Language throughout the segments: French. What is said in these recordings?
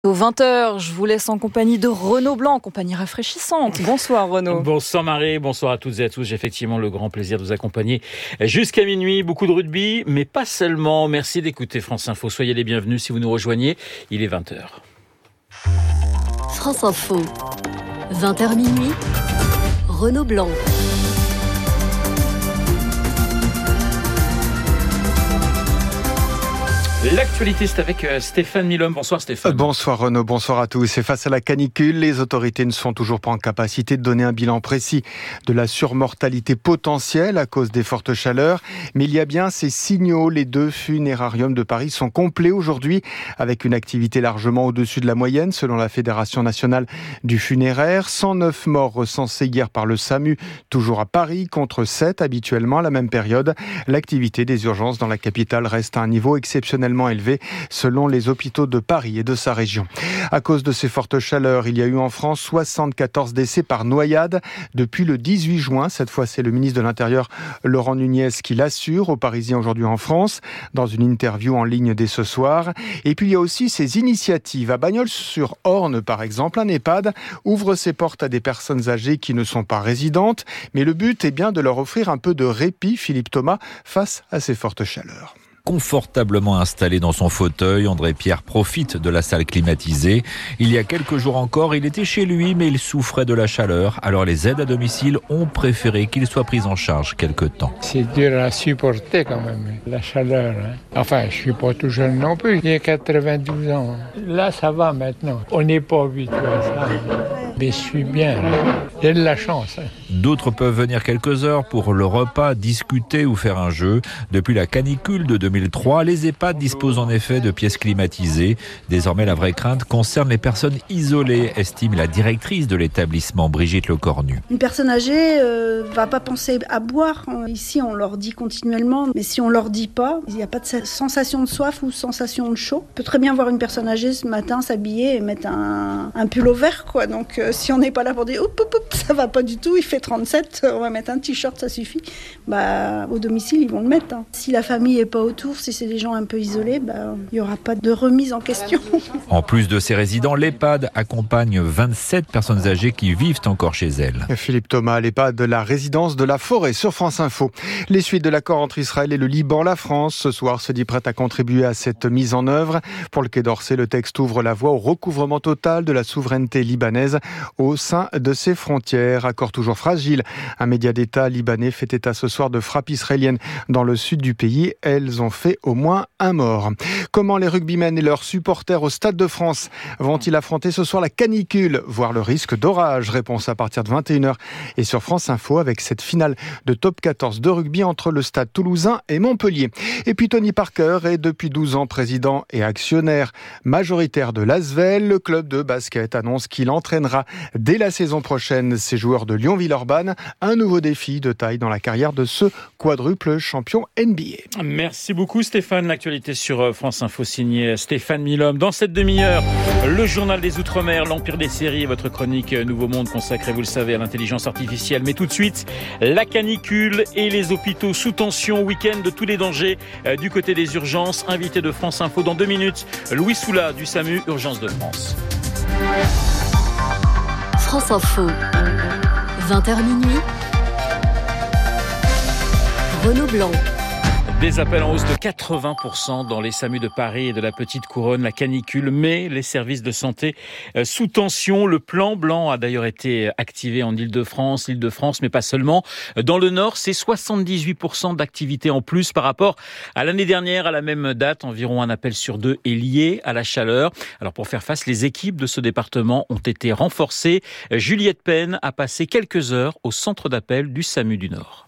Aux 20h, je vous laisse en compagnie de Renaud Blanc, compagnie rafraîchissante. Bonsoir Renaud. Bonsoir Marie, bonsoir à toutes et à tous. J'ai effectivement le grand plaisir de vous accompagner jusqu'à minuit. Beaucoup de rugby, mais pas seulement. Merci d'écouter France Info. Soyez les bienvenus si vous nous rejoignez. Il est 20h. France Info, 20h minuit, Renaud Blanc. L'actualité, c'est avec Stéphane Milhomme. Bonsoir Stéphane. Bonsoir Renaud, bonsoir à tous. Et face à la canicule, les autorités ne sont toujours pas en capacité de donner un bilan précis de la surmortalité potentielle à cause des fortes chaleurs. Mais il y a bien ces signaux. Les 2 funérariums de Paris sont complets aujourd'hui avec une activité largement au-dessus de la moyenne selon la Fédération nationale du funéraire. 109 morts recensés hier par le SAMU, toujours à Paris, contre 7 habituellement à la même période. L'activité des urgences dans la capitale reste à un niveau exceptionnellement élevé selon les hôpitaux de Paris et de sa région. À cause de ces fortes chaleurs, il y a eu en France 74 décès par noyade depuis le 18 juin. Cette fois, c'est le ministre de l'Intérieur, Laurent Nunez, qui l'assure aux Parisiens aujourd'hui en France, dans une interview en ligne dès ce soir. Et puis, il y a aussi ces initiatives. À Bagnols-sur-Orne, par exemple, un EHPAD ouvre ses portes à des personnes âgées qui ne sont pas résidentes. Mais le but est bien de leur offrir un peu de répit, Philippe Thomas, face à ces fortes chaleurs. Confortablement installé dans son fauteuil, André Pierre profite de la salle climatisée. Il y a quelques jours encore, il était chez lui, mais il souffrait de la chaleur. Alors les aides à domicile ont préféré qu'il soit pris en charge quelque temps. C'est dur à supporter quand même, la chaleur. Enfin, je suis pas tout jeune non plus, j'ai 92 ans. Là, ça va maintenant. On n'est pas habitué à ça. Mais je suis bien, j'ai de la chance. D'autres peuvent venir quelques heures pour le repas, discuter ou faire un jeu. Depuis la canicule de 2003, les EHPAD disposent en effet de pièces climatisées. Désormais, la vraie crainte concerne les personnes isolées, estime la directrice de l'établissement, Brigitte Lecornu. Une personne âgée va pas penser à boire. Ici, on leur dit continuellement, mais si on leur dit pas, il n'y a pas de sensation de soif ou sensation de chaud. On peut très bien voir une personne âgée ce matin s'habiller et mettre un pull au vert, quoi. Donc, si on n'est pas là pour dire ça va pas du tout, il fait 37, on va mettre un t-shirt, ça suffit. Au domicile, ils vont le mettre. Si la famille est pas autour, si c'est des gens un peu isolés, il n'y aura pas de remise en question. En plus de ces résidents, l'EHPAD accompagne 27 personnes âgées qui vivent encore chez elles. Philippe Thomas, l'EHPAD de la résidence de la Forêt sur France Info. Les suites de l'accord entre Israël et le Liban, la France, ce soir, se dit prête à contribuer à cette mise en œuvre. Pour le Quai d'Orsay, le texte ouvre la voie au recouvrement total de la souveraineté libanaise au sein de ses frontières. Accord toujours fragile. Un média d'État libanais fait état ce soir de frappes israéliennes dans le sud du pays. Elles ont fait au moins un mort. Comment les rugbymen et leurs supporters au Stade de France vont-ils affronter ce soir la canicule, voire le risque d'orage? Réponse à partir de 21h et sur France Info avec cette finale de top 14 de rugby entre le Stade Toulousain et Montpellier. Et puis Tony Parker est depuis 12 ans président et actionnaire majoritaire de l'Asvel. Le club de basket annonce qu'il entraînera dès la saison prochaine ses joueurs de Lyon-Villeurbanne. Un nouveau défi de taille dans la carrière de ce quadruple champion NBA. Merci beaucoup Stéphane. L'actualité sur France Info signé Stéphane Milhomme. Dans cette demi-heure, le journal des Outre-mer, l'Empire des séries, votre chronique Nouveau Monde consacrée, vous le savez, à l'intelligence artificielle. Mais tout de suite, la canicule et les hôpitaux sous tension. Week-end de tous les dangers du côté des urgences. Invité de France Info dans 2 minutes, Louis Soula du SAMU Urgences de France. France Info, 20h minuit, Renaud Blanc. Des appels en hausse de 80% dans les SAMU de Paris et de la Petite Couronne, la canicule met les services de santé sous tension. Le plan blanc a d'ailleurs été activé en Île-de-France, mais pas seulement. Dans le Nord, c'est 78% d'activité en plus par rapport à l'année dernière. À la même date, environ un appel sur 2 est lié à la chaleur. Alors pour faire face, les équipes de ce département ont été renforcées. Juliette Penn a passé quelques heures au centre d'appel du SAMU du Nord.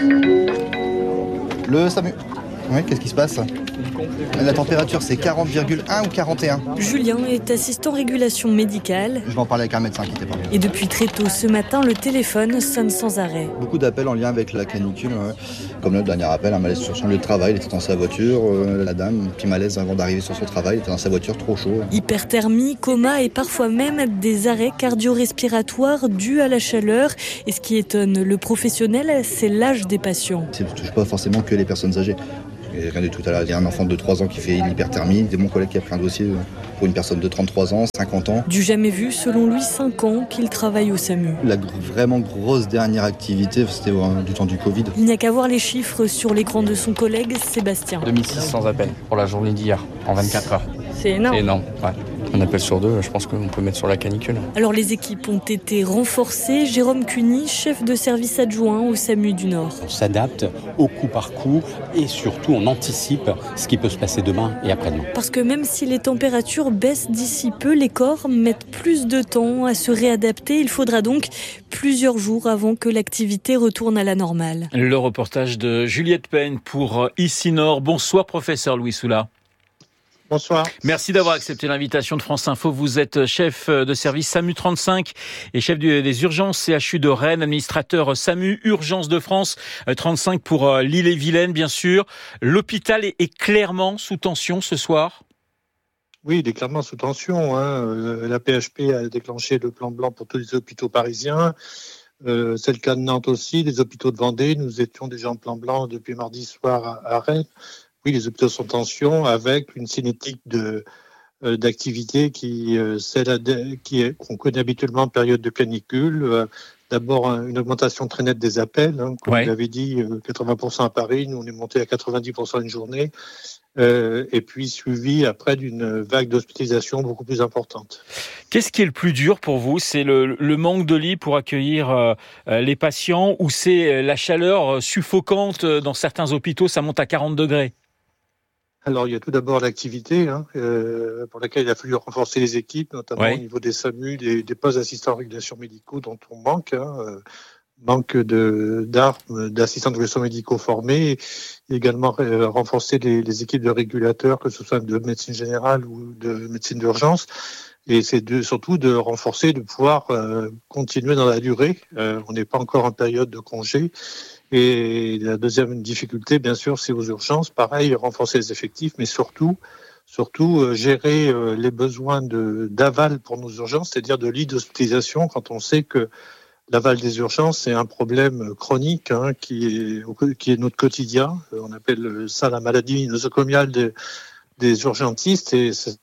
Le SAMU. Oui, qu'est-ce qui se passe ? La température, c'est 40,1 ou 41. Julien est assistant régulation médicale. Je vais en parler avec un médecin, inquiétez pas. Et depuis très tôt ce matin, le téléphone sonne sans arrêt. Beaucoup d'appels en lien avec la canicule, comme le dernier appel, un malaise sur son lieu de travail, il était dans sa voiture, la dame, un petit malaise avant d'arriver sur son travail, il était dans sa voiture, trop chaud. Hyperthermie, coma et parfois même des arrêts cardio-respiratoires dus à la chaleur. Et ce qui étonne le professionnel, c'est l'âge des patients. Ça ne touche pas forcément que les personnes âgées. Et rien du tout à l'heure. Il y a un enfant de 3 ans qui fait l'hyperthermie. C'est mon collègue qui a pris un dossier pour une personne de 33 ans, 50 ans. Du jamais vu, selon lui, 5 ans qu'il travaille au SAMU. La vraiment grosse dernière activité, c'était du temps du Covid. Il n'y a qu'à voir les chiffres sur l'écran de son collègue Sébastien. 2600 appels pour la journée d'hier, en 24 heures. C'est énorme. C'est énorme, ouais. Un appel sur 2, je pense qu'on peut mettre sur la canicule. Alors les équipes ont été renforcées. Jérôme Cuny, chef de service adjoint au SAMU du Nord. On s'adapte au coup par coup et surtout on anticipe ce qui peut se passer demain et après-demain. Parce que même si les températures baissent d'ici peu, les corps mettent plus de temps à se réadapter. Il faudra donc plusieurs jours avant que l'activité retourne à la normale. Le reportage de Juliette Payne pour Ici Nord. Bonsoir professeur Louis Soula. Bonsoir. Merci d'avoir accepté l'invitation de France Info. Vous êtes chef de service SAMU 35 et chef des urgences CHU de Rennes, administrateur SAMU Urgences de France 35 pour l'Ille-et-Vilaine, bien sûr. L'hôpital est clairement sous tension ce soir. Oui, il est clairement sous tension. La PHP a déclenché le plan blanc pour tous les hôpitaux parisiens. C'est le cas de Nantes aussi, les hôpitaux de Vendée. Nous étions déjà en plan blanc depuis mardi soir à Rennes. Oui, les hôpitaux sont en tension avec une cinétique d'activité qu'on connaît habituellement en période de canicule. D'abord, une augmentation très nette des appels. Comme vous l'avez dit, 80% à Paris. Nous, on est monté à 90% une journée. Et puis suivi après d'une vague d'hospitalisation beaucoup plus importante. Qu'est-ce qui est le plus dur pour vous ? C'est le manque de lits pour accueillir les patients ou c'est la chaleur suffocante dans certains hôpitaux, ça monte à 40 degrés ? Alors, il y a tout d'abord l'activité pour laquelle il a fallu renforcer les équipes, notamment au niveau des SAMU, des postes d'assistants en régulation médicaux dont on manque. Manque d'assistants de régulation médicaux formés, et également renforcer les équipes de régulateurs, que ce soit de médecine générale ou de médecine d'urgence. Et c'est surtout de renforcer, de pouvoir continuer dans la durée. On n'est pas encore en période de congé. Et la deuxième difficulté, bien sûr, c'est aux urgences. Pareil, renforcer les effectifs, mais surtout gérer les besoins d'aval pour nos urgences, c'est-à-dire de lits d'hospitalisation, quand on sait que l'aval des urgences, c'est un problème chronique qui est notre quotidien. On appelle ça la maladie nosocomiale des urgentistes.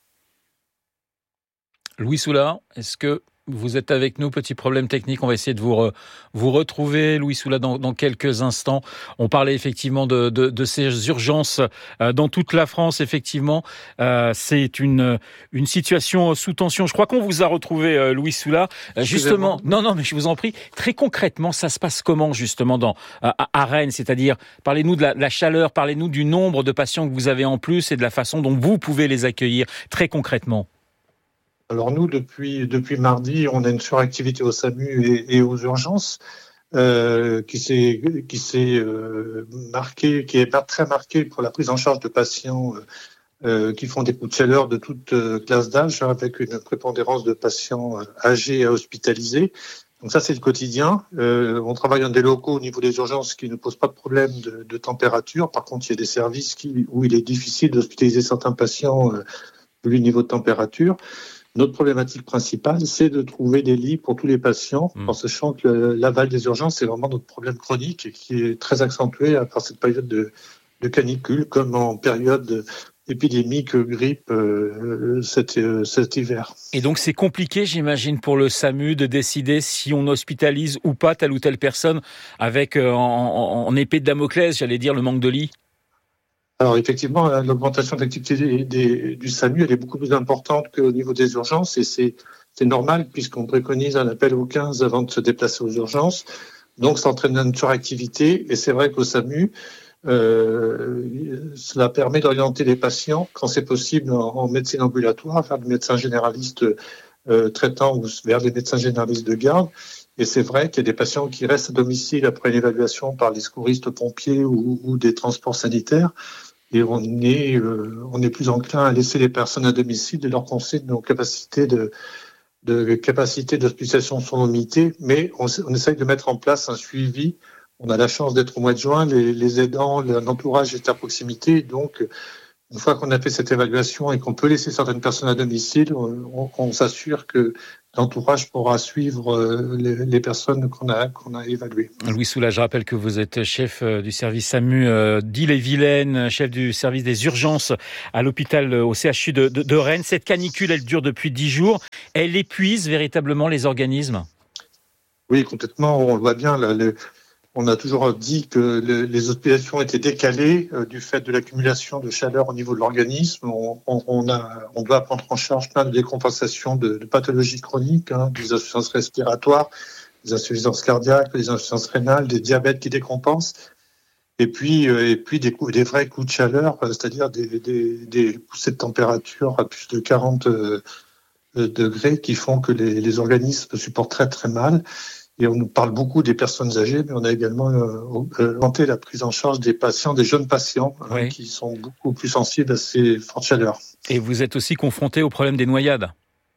Louis Soula, est-ce que vous êtes avec nous? Petit problème technique, on va essayer de vous retrouver, Louis Soula, dans quelques instants. On parlait effectivement de ces urgences dans toute la France, effectivement. C'est une situation sous tension. Je crois qu'on vous a retrouvé, Louis Soula. Justement, non, mais je vous en prie, très concrètement, ça se passe comment, justement, à Rennes? C'est-à-dire, parlez-nous de la chaleur, parlez-nous du nombre de patients que vous avez en plus et de la façon dont vous pouvez les accueillir, très concrètement. Alors nous, depuis mardi, on a une suractivité au SAMU et aux urgences qui s'est marquée, qui est très marquée pour la prise en charge de patients qui font des coups de chaleur de toute classe d'âge, avec une prépondérance de patients âgés à hospitaliser. Donc ça, c'est le quotidien. On travaille dans des locaux au niveau des urgences qui ne posent pas de problème de température. Par contre, il y a des services où il est difficile d'hospitaliser certains patients vu le niveau de température. Notre problématique principale, c'est de trouver des lits pour tous les patients, en sachant que l'aval des urgences, c'est vraiment notre problème chronique et qui est très accentué par cette période de canicule, comme en période épidémique grippe cet hiver. Et donc c'est compliqué, j'imagine, pour le SAMU de décider si on hospitalise ou pas telle ou telle personne avec en épée de Damoclès, j'allais dire, le manque de lits. Alors effectivement, l'augmentation d'activité du SAMU, elle est beaucoup plus importante qu'au niveau des urgences et c'est normal puisqu'on préconise un appel au 15 avant de se déplacer aux urgences. Donc ça entraîne une suractivité et c'est vrai qu'au SAMU, cela permet d'orienter les patients quand c'est possible en médecine ambulatoire vers des médecins généralistes traitants ou vers des médecins généralistes de garde. Et c'est vrai qu'il y a des patients qui restent à domicile après une évaluation par les secouristes pompiers ou des transports sanitaires. Et on est plus enclin à laisser les personnes à domicile et leur penser de nos capacités d'hospitalisation sont limitées, mais on essaye de mettre en place un suivi. On a la chance d'être au mois de juin, les aidants, l'entourage est à proximité, donc une fois qu'on a fait cette évaluation et qu'on peut laisser certaines personnes à domicile, on s'assure que l'entourage pourra suivre les personnes qu'on a évaluées. Louis Soulage, je rappelle que vous êtes chef du service SAMU d'Ille-et-Vilaine, chef du service des urgences à l'hôpital au CHU de Rennes. Cette canicule, elle dure depuis 10 jours. Elle épuise véritablement les organismes ? Oui, complètement. On le voit bien. Là, on a toujours dit que les hospitalisations étaient décalées du fait de l'accumulation de chaleur au niveau de l'organisme. On doit prendre en charge plein de décompensations de pathologies chroniques, des insuffisances respiratoires, des insuffisances cardiaques, des insuffisances rénales, des diabètes qui décompensent, et puis des vrais coups de chaleur, c'est-à-dire des poussées de température à plus de 40 degrés qui font que les organismes supportent très très mal. Et on nous parle beaucoup des personnes âgées, mais on a également augmenté la prise en charge des patients, des jeunes patients, qui sont beaucoup plus sensibles à ces fortes chaleurs. Et vous êtes aussi confronté au problème des noyades ?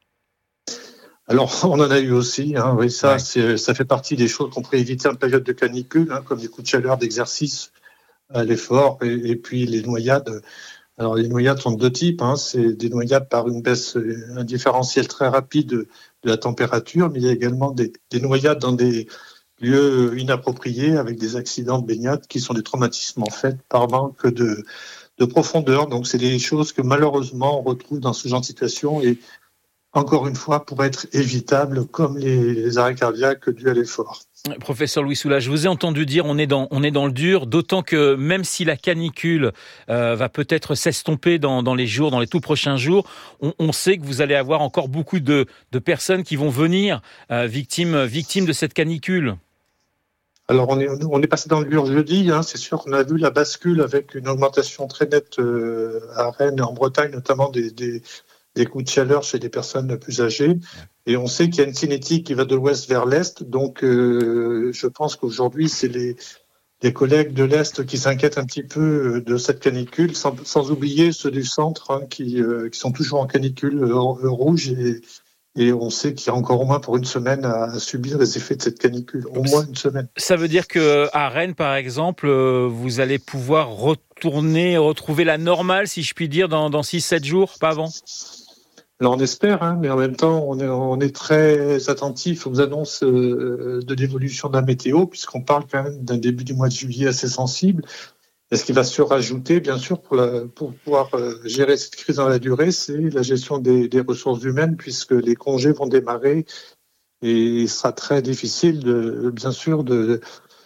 Alors, on en a eu aussi. Oui, ça fait partie des choses qu'on pourrait éviter en période de canicule, comme les coups de chaleur d'exercice à l'effort, et puis les noyades. Alors, les noyades sont de deux types. C'est des noyades par une baisse, un différentiel très rapide de la température, mais il y a également des noyades dans des lieux inappropriés avec des accidents de baignade qui sont des traumatismes en fait par manque de profondeur. Donc, c'est des choses que malheureusement on retrouve dans ce genre de situation et encore une fois pour être évitables comme les arrêts cardiaques dus à l'effort. Professeur Louis Soulage, je vous ai entendu dire on est dans le dur, d'autant que même si la canicule va peut-être s'estomper dans les tout prochains jours, on sait que vous allez avoir encore beaucoup de personnes qui vont venir victimes de cette canicule. Alors on est passé dans le dur jeudi, c'est sûr qu'on a vu la bascule avec une augmentation très nette à Rennes et en Bretagne, notamment des coups de chaleur chez des personnes plus âgées. Et on sait qu'il y a une cinétique qui va de l'ouest vers l'est. Donc, je pense qu'aujourd'hui, c'est les collègues de l'est qui s'inquiètent un petit peu de cette canicule, sans oublier ceux du centre qui sont toujours en canicule rouge. Et on sait qu'il y a encore au moins pour une semaine à subir les effets de cette canicule. Au moins une semaine. Ça veut dire qu'à Rennes, par exemple, vous allez pouvoir retrouver la normale, si je puis dire, dans 6-7 jours, pas avant ? Alors on espère, mais en même temps, on est très attentif aux annonces de l'évolution de la météo, puisqu'on parle quand même d'un début du mois de juillet assez sensible. Et ce qui va se rajouter, bien sûr, pour pouvoir gérer cette crise dans la durée, c'est la gestion des ressources humaines, puisque les congés vont démarrer et il sera très difficile, bien sûr, de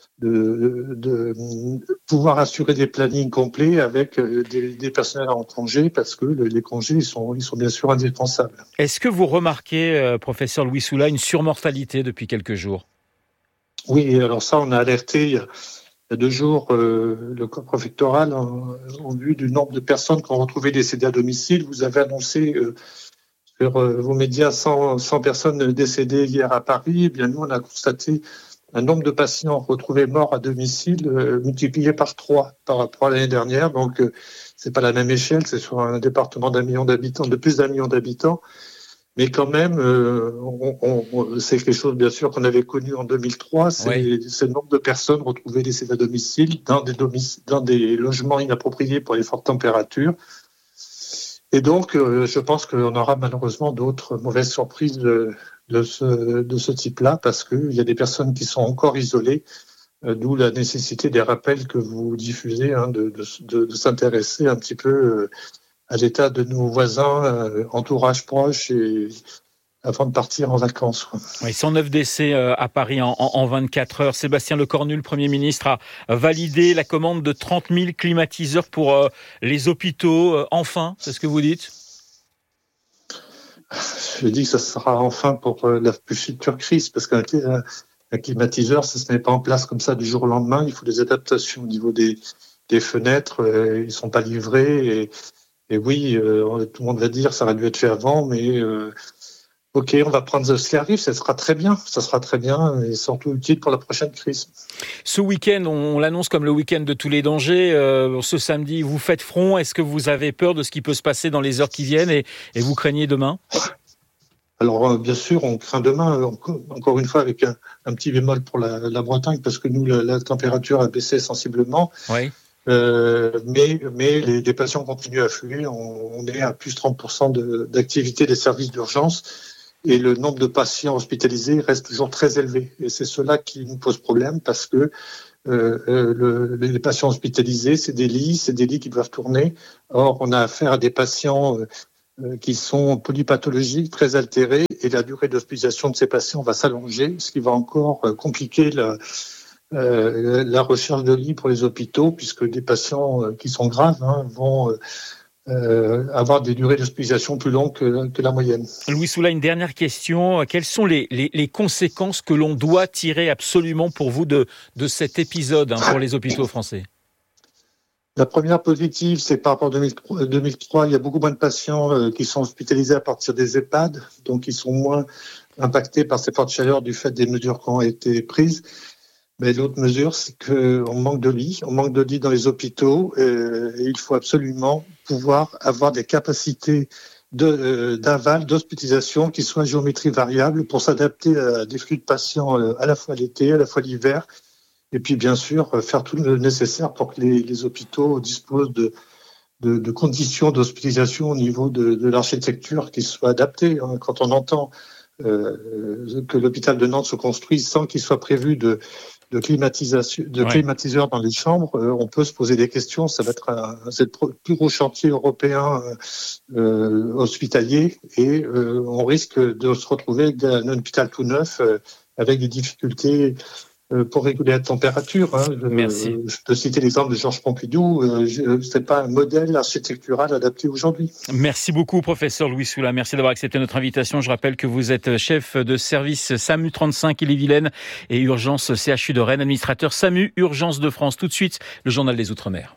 pouvoir assurer des plannings complets avec des personnels en congé parce que les congés ils sont bien sûr indispensables. Est-ce que vous remarquez, professeur Louis Soulage, une surmortalité depuis quelques jours ? Oui, alors ça on a alerté il y a 2 jours le corps préfectoral en vue du nombre de personnes qui ont retrouvé décédées à domicile. Vous avez annoncé sur vos médias 100 personnes décédées hier à Paris. Eh bien nous on a constaté un nombre de patients retrouvés morts à domicile multiplié par 3 par rapport à l'année dernière. Donc, c'est pas la même échelle, c'est sur un département de plus d'1 million d'habitants. Mais quand même, c'est quelque chose, bien sûr, qu'on avait connu en 2003. C'est le nombre de personnes retrouvées décédées à domicile dans des logements inappropriés pour les fortes températures. Et donc, je pense qu'on aura malheureusement d'autres mauvaises surprises de ce type-là, parce qu'il y a des personnes qui sont encore isolées, d'où la nécessité des rappels que vous diffusez, de s'intéresser un petit peu à l'état de nos voisins, entourage proche, et avant de partir en vacances. Oui, 109 décès à Paris en 24 heures. Sébastien Lecornu, le Premier ministre, a validé la commande de 30 000 climatiseurs pour les hôpitaux. Enfin, c'est ce que vous dites ? Je dis que ça sera enfin pour la future crise, parce qu'un climatiseur, ça se met pas en place comme ça du jour au lendemain. Il faut des adaptations au niveau des fenêtres. Ils sont pas livrés. Et oui, tout le monde va dire ça aurait dû être fait avant, mais ok, on va prendre ce qui arrive. Ça sera très bien et surtout utile pour la prochaine crise. Ce week-end, on l'annonce comme le week-end de tous les dangers. Ce samedi, vous faites front. Est-ce que vous avez peur de ce qui peut se passer dans les heures qui viennent et vous craignez demain ? Alors, bien sûr, on craint demain, encore une fois, avec un petit bémol pour la Bretagne, parce que nous, la température a baissé sensiblement. Oui. Mais les patients continuent à affluer. On est à plus 30% d'activité des services d'urgence. et le nombre de patients hospitalisés reste toujours très élevé. Et c'est cela qui nous pose problème parce que les patients hospitalisés, c'est des lits qui doivent tourner. Or, on a affaire à des patients qui sont polypathologiques, très altérés, et la durée d'hospitalisation de ces patients va s'allonger, ce qui va encore compliquer la recherche de lits pour les hôpitaux, puisque des patients qui sont graves vont avoir des durées d'hospitalisation plus longues que la moyenne. Louis Soula, une dernière question. Quelles sont les conséquences que l'on doit tirer absolument pour vous de cet épisode pour les hôpitaux français ? La première positive, c'est par rapport à 2003, il y a beaucoup moins de patients qui sont hospitalisés à partir des EHPAD, donc ils sont moins impactés par ces fortes chaleurs du fait des mesures qui ont été prises. Mais l'autre mesure, c'est qu'on manque de lits. On manque de lits dans les hôpitaux et il faut absolument pouvoir avoir des capacités d'aval, d'hospitalisation qui soient à géométrie variable pour s'adapter à des flux de patients à la fois l'été, à la fois l'hiver. Et puis, bien sûr, faire tout le nécessaire pour que les hôpitaux disposent de conditions d'hospitalisation au niveau de l'architecture qui soient adaptées. Quand on entend que l'hôpital de Nantes se construit sans qu'il soit prévu de climatiseurs dans les chambres, on peut se poser des questions. Ça va être c'est le plus gros chantier européen hospitalier et on risque de se retrouver avec un hôpital tout neuf avec des difficultés pour réguler la température. Merci. Je peux citer l'exemple de Georges Pompidou. C'est pas un modèle architectural adapté aujourd'hui. Merci beaucoup, professeur Louis Soula. Merci d'avoir accepté notre invitation. Je rappelle que vous êtes chef de service SAMU 35 Ille-et-Vilaine et urgence CHU de Rennes, administrateur SAMU Urgence de France. Tout de suite, le journal des Outre-mer.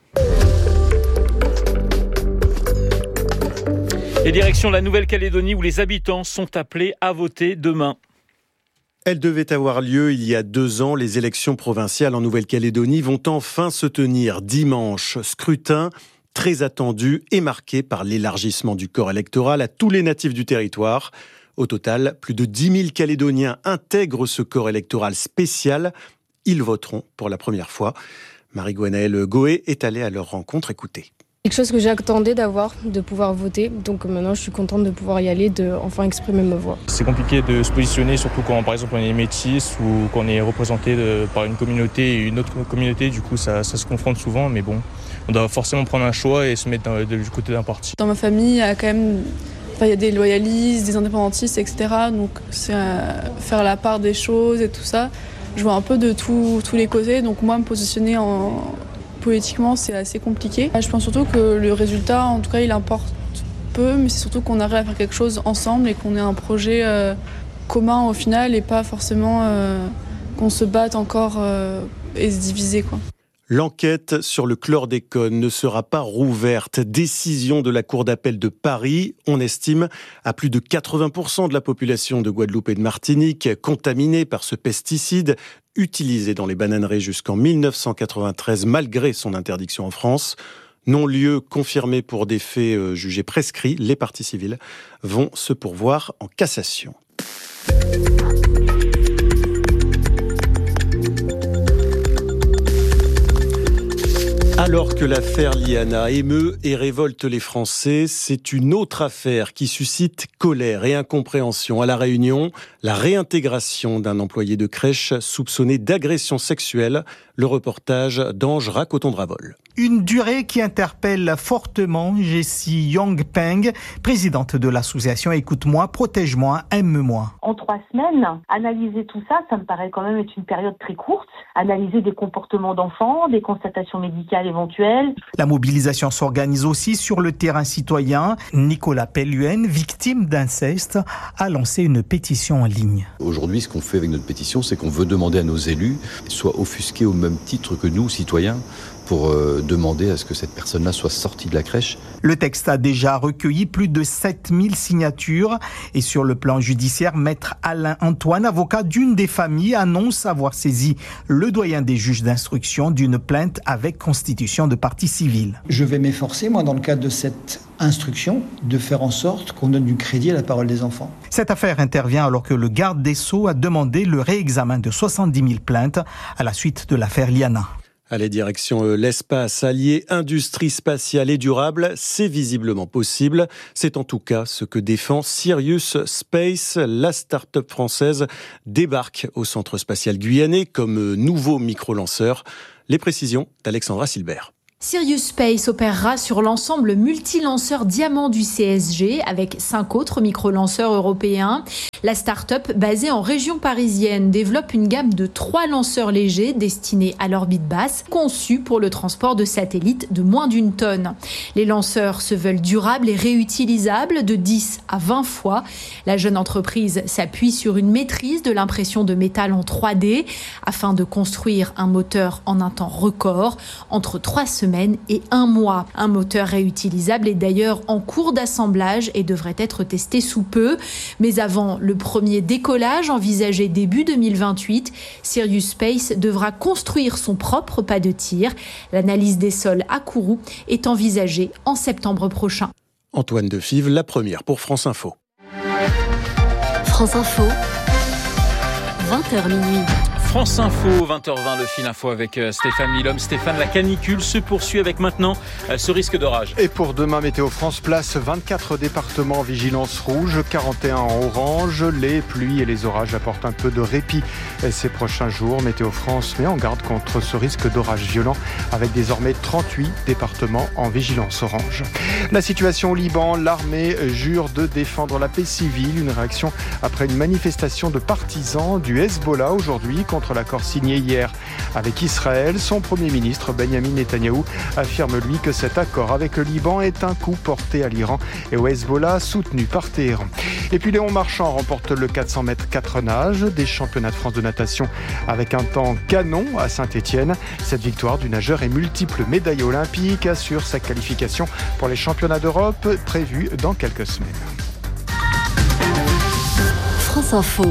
Et direction la Nouvelle-Calédonie où les habitants sont appelés à voter demain. Elle devait avoir lieu il y a 2 ans. Les élections provinciales en Nouvelle-Calédonie vont enfin se tenir dimanche. Scrutin très attendu et marqué par l'élargissement du corps électoral à tous les natifs du territoire. Au total, plus de 10 000 Calédoniens intègrent ce corps électoral spécial. Ils voteront pour la première fois. Marie-Gwenaëlle Goé est allée à leur rencontre. Écoutez. Quelque chose que j'attendais de pouvoir voter. Donc maintenant, je suis contente de pouvoir y aller, de enfin exprimer ma voix. C'est compliqué de se positionner, surtout quand, par exemple, on est métis ou qu'on est représenté par une communauté et une autre communauté. Du coup, ça se confronte souvent, mais bon, on doit forcément prendre un choix et se mettre du côté d'un parti. Dans ma famille, il y a quand même il y a des loyalistes, des indépendantistes, etc. Donc c'est faire la part des choses et tout ça. Je vois un peu de tous les côtés. Donc moi, me positionner politiquement, c'est assez compliqué. Je pense surtout que le résultat, en tout cas, il importe peu, mais c'est surtout qu'on arrive à faire quelque chose ensemble et qu'on ait un projet commun au final et pas forcément qu'on se batte encore et se diviser, quoi. L'enquête sur le chlordécone ne sera pas rouverte. Décision de la Cour d'appel de Paris. On estime à plus de 80% de la population de Guadeloupe et de Martinique contaminée par ce pesticide utilisé dans les bananeraies jusqu'en 1993 malgré son interdiction en France. Non-lieu confirmé pour des faits jugés prescrits. Les parties civiles vont se pourvoir en cassation. Alors que l'affaire Liana émeut et révolte les Français, c'est une autre affaire qui suscite colère et incompréhension. À La Réunion, la réintégration d'un employé de crèche soupçonné d'agression sexuelle. Le reportage d'Ange Racoton-Dravol. Une durée qui interpelle fortement Jessie Yongpeng, présidente de l'association Écoute-moi, protège-moi, aime-moi. En 3 semaines, analyser tout ça, ça me paraît quand même être une période très courte. Analyser des comportements d'enfants, des constatations médicales éventuelles. La mobilisation s'organise aussi sur le terrain citoyen. Nicolas Pelluen, victime d'inceste, a lancé une pétition en ligne. Aujourd'hui, ce qu'on fait avec notre pétition, c'est qu'on veut demander à nos élus qu'ils soient offusqués au même titre que nous, citoyens, pour demander à ce que cette personne-là soit sortie de la crèche. Le texte a déjà recueilli plus de 7000 signatures et sur le plan judiciaire, Maître Alain Antoine, avocat d'une des familles, annonce avoir saisi le doyen des juges d'instruction d'une plainte avec constitution de partie civile. Je vais m'efforcer, moi, dans le cadre de cette instruction, de faire en sorte qu'on donne du crédit à la parole des enfants. Cette affaire intervient alors que le garde des Sceaux a demandé le réexamen de 70 000 plaintes à la suite de l'affaire Liana. Allez, direction l'espace, allier industrie spatiale et durable, c'est visiblement possible. C'est en tout cas ce que défend Sirius Space. La start-up française débarque au centre spatial guyanais comme nouveau micro-lanceur. Les précisions d'Alexandra Silbert. Sirius Space opérera sur l'ensemble multi-lanceur Diamant du CSG avec 5 autres micro-lanceurs européens. La start-up, basée en région parisienne, développe une gamme de 3 lanceurs légers destinés à l'orbite basse, conçus pour le transport de satellites de moins d'1 tonne. Les lanceurs se veulent durables et réutilisables de 10 à 20 fois. La jeune entreprise s'appuie sur une maîtrise de l'impression de métal en 3D afin de construire un moteur en un temps record, entre 3 semaines et 1 mois. Un moteur réutilisable est d'ailleurs en cours d'assemblage et devrait être testé sous peu. Mais avant le premier décollage envisagé début 2028, Sirius Space devra construire son propre pas de tir. L'analyse des sols à Kourou est envisagée en septembre prochain. Antoine Defive, la première pour France Info. France Info, 20h minuit. France Info, 20h20, le fil info avec Stéphane Milhomme. Stéphane, la canicule se poursuit avec maintenant ce risque d'orage. Et pour demain, Météo France place 24 départements en vigilance rouge, 41 en orange. Les pluies et les orages apportent un peu de répit ces prochains jours. Météo France met en garde contre ce risque d'orage violent avec désormais 38 départements en vigilance orange. La situation au Liban, l'armée jure de défendre la paix civile. Une réaction après une manifestation de partisans du Hezbollah aujourd'hui contre l'accord signé hier avec Israël. Son Premier ministre Benjamin Netanyahou affirme lui que cet accord avec le Liban est un coup porté à l'Iran et au Hezbollah soutenu par Téhéran. Et puis Léon Marchand remporte le 400 mètres 4 nages des championnats de France de natation avec un temps canon à Saint-Étienne. Cette victoire du nageur et multiple médaille olympique assure sa qualification pour les championnats d'Europe prévus dans quelques semaines. France Info.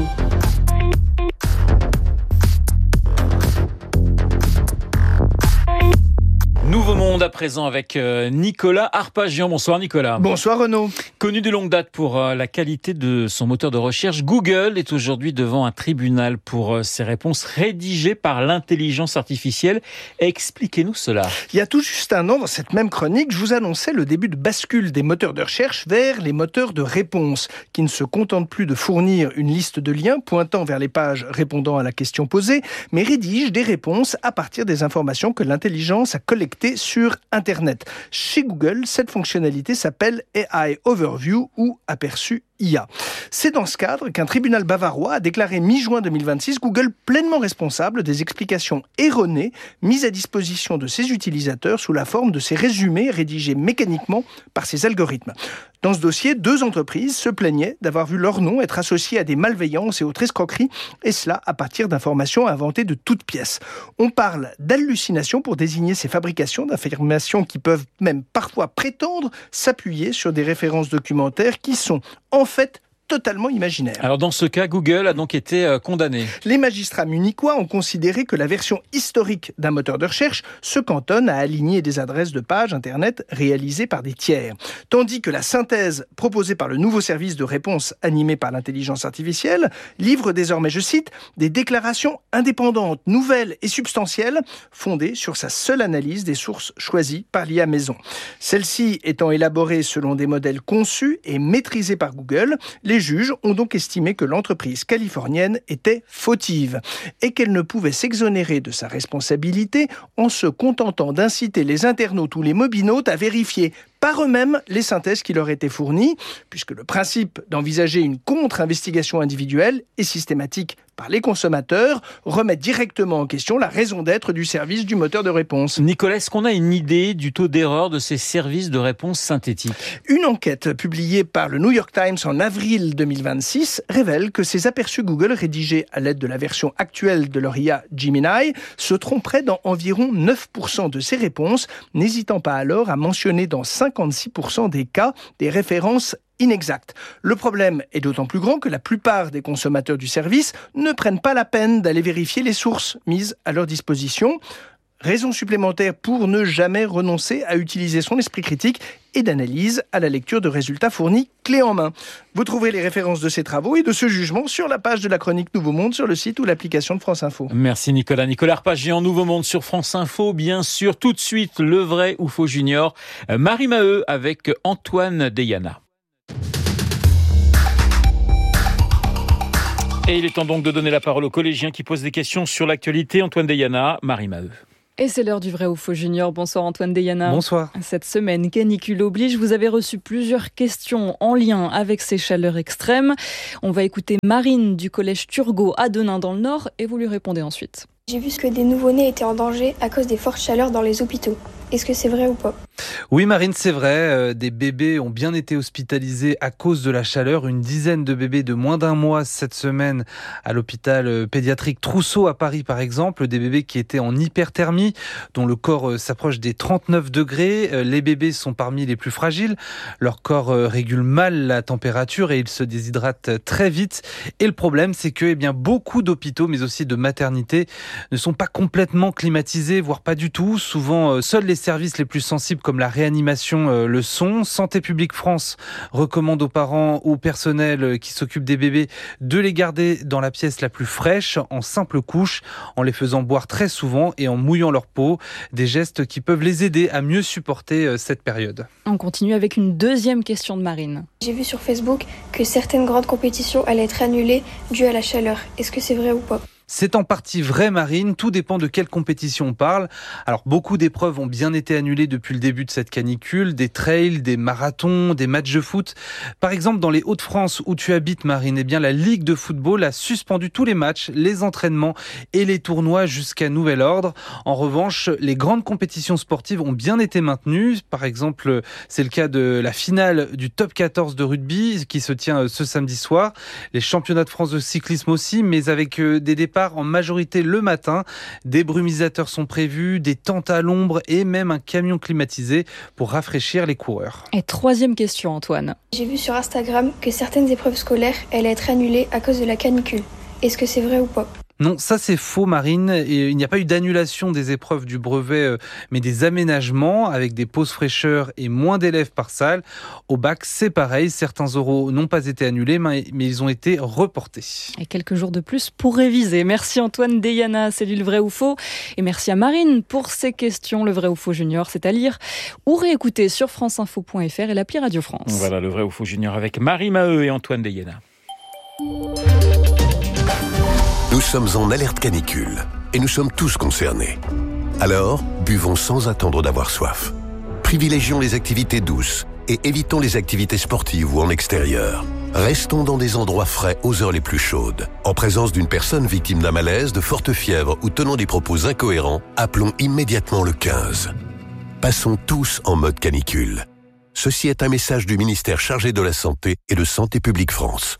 Nouveau monde à présent avec Nicolas Arpagian. Bonsoir Nicolas. Bonsoir Renaud. Connu de longue date pour la qualité de son moteur de recherche, Google est aujourd'hui devant un tribunal pour ses réponses rédigées par l'intelligence artificielle. Expliquez-nous cela. Il y a tout juste un an, dans cette même chronique, je vous annonçais le début de bascule des moteurs de recherche vers les moteurs de réponse, qui ne se contentent plus de fournir une liste de liens pointant vers les pages répondant à la question posée, mais rédigent des réponses à partir des informations que l'intelligence a collectées sur Internet. Chez Google, cette fonctionnalité s'appelle AI Overview ou aperçu IA. C'est dans ce cadre qu'un tribunal bavarois a déclaré mi-juin 2026 Google pleinement responsable des explications erronées mises à disposition de ses utilisateurs sous la forme de ces résumés rédigés mécaniquement par ses algorithmes. Dans ce dossier, 2 entreprises se plaignaient d'avoir vu leur nom être associé à des malveillances et autres escroqueries, et cela à partir d'informations inventées de toutes pièces. On parle d'hallucinations pour désigner ces fabrications d'affirmations qui peuvent même parfois prétendre s'appuyer sur des références documentaires qui sont en fait totalement imaginaire. Alors dans ce cas, Google a donc été condamné. Les magistrats munichois ont considéré que la version historique d'un moteur de recherche se cantonne à aligner des adresses de pages Internet réalisées par des tiers. Tandis que la synthèse proposée par le nouveau service de réponse animé par l'intelligence artificielle livre désormais, je cite, des déclarations indépendantes, nouvelles et substantielles fondées sur sa seule analyse des sources choisies par l'IA maison. Celle-ci étant élaborée selon des modèles conçus et maîtrisés par Google, les juges ont donc estimé que l'entreprise californienne était fautive et qu'elle ne pouvait s'exonérer de sa responsabilité en se contentant d'inciter les internautes ou les mobinautes à vérifier par eux-mêmes les synthèses qui leur étaient fournies, puisque le principe d'envisager une contre-investigation individuelle et systématique par les consommateurs remet directement en question la raison d'être du service du moteur de réponse. Nicolas, est-ce qu'on a une idée du taux d'erreur de ces services de réponse synthétiques ? Une enquête publiée par le New York Times en avril 2026 révèle que ces aperçus Google rédigés à l'aide de la version actuelle de leur IA Gemini se tromperaient dans environ 9% de ces réponses, n'hésitant pas alors à mentionner dans 56% des cas des références inexactes. Le problème est d'autant plus grand que la plupart des consommateurs du service ne prennent pas la peine d'aller vérifier les sources mises à leur disposition. Raison supplémentaire pour ne jamais renoncer à utiliser son esprit critique et d'analyse à la lecture de résultats fournis clé en main. Vous trouverez les références de ces travaux et de ce jugement sur la page de la chronique Nouveau Monde sur le site ou l'application de France Info. Merci Nicolas. Nicolas Arpagian, Nouveau Monde sur France Info. Bien sûr, tout de suite, le vrai ou faux junior. Marie Maheu avec Antoine Deyana. Et il est temps donc de donner la parole aux collégiens qui posent des questions sur l'actualité. Antoine Deyana, Marie Maheu. Et c'est l'heure du vrai ou faux junior. Bonsoir Antoine Deyana. Bonsoir. Cette semaine, canicule oblige, vous avez reçu plusieurs questions en lien avec ces chaleurs extrêmes. On va écouter Marine du collège Turgot à Denain dans le Nord et vous lui répondez ensuite. J'ai vu que des nouveau-nés étaient en danger à cause des fortes chaleurs dans les hôpitaux. Est-ce que c'est vrai ou pas ? Oui Marine, c'est vrai. Des bébés ont bien été hospitalisés à cause de la chaleur. Une dizaine de bébés de moins d'un mois cette semaine à l'hôpital pédiatrique Trousseau à Paris par exemple. Des bébés qui étaient en hyperthermie, dont le corps s'approche des 39 degrés. Les bébés sont parmi les plus fragiles. Leur corps régule mal la température et ils se déshydratent très vite. Et le problème, c'est que beaucoup d'hôpitaux, mais aussi de maternités, ne sont pas complètement climatisés, voire pas du tout. Souvent, seuls les services les plus sensibles comme la réanimation le sont. Santé publique France recommande aux parents, au personnel qui s'occupe des bébés de les garder dans la pièce la plus fraîche, en simple couche, en les faisant boire très souvent et en mouillant leur peau. Des gestes qui peuvent les aider à mieux supporter cette période. On continue avec une deuxième question de Marine. J'ai vu sur Facebook que certaines grandes compétitions allaient être annulées dues à la chaleur. Est-ce que c'est vrai ou pas ? C'est en partie vrai Marine, tout dépend de quelle compétition on parle. Alors beaucoup d'épreuves ont bien été annulées depuis le début de cette canicule, des trails, des marathons, des matchs de foot. Par exemple dans les Hauts-de-France où tu habites Marine, la Ligue de football a suspendu tous les matchs, les entraînements et les tournois jusqu'à nouvel ordre. En revanche, les grandes compétitions sportives ont bien été maintenues. Par exemple, c'est le cas de la finale du top 14 de rugby qui se tient ce samedi soir. Les championnats de France de cyclisme aussi, mais avec des départs en majorité le matin. Des brumisateurs sont prévus, des tentes à l'ombre et même un camion climatisé pour rafraîchir les coureurs. Et troisième question Antoine. J'ai vu sur Instagram que certaines épreuves scolaires allaient être annulées à cause de la canicule. Est-ce que c'est vrai ou pas ? Non, ça c'est faux Marine. Et il n'y a pas eu d'annulation des épreuves du brevet, mais des aménagements avec des pauses fraîcheur et moins d'élèves par salle. Au bac, c'est pareil. Certains oraux n'ont pas été annulés, mais ils ont été reportés. Et quelques jours de plus pour réviser. Merci Antoine Deyana, c'est lui le vrai ou faux. Et merci à Marine pour ces questions. Le vrai ou faux junior, c'est à lire ou réécouter sur franceinfo.fr et l'appli Radio France. Voilà le vrai ou faux junior avec Marie Maheu et Antoine Deyana. Nous sommes en alerte canicule et nous sommes tous concernés. Alors, buvons sans attendre d'avoir soif. Privilégions les activités douces et évitons les activités sportives ou en extérieur. Restons dans des endroits frais aux heures les plus chaudes. En présence d'une personne victime d'un malaise, de forte fièvre ou tenant des propos incohérents, appelons immédiatement le 15. Passons tous en mode canicule. Ceci est un message du ministère chargé de la Santé et de Santé publique France.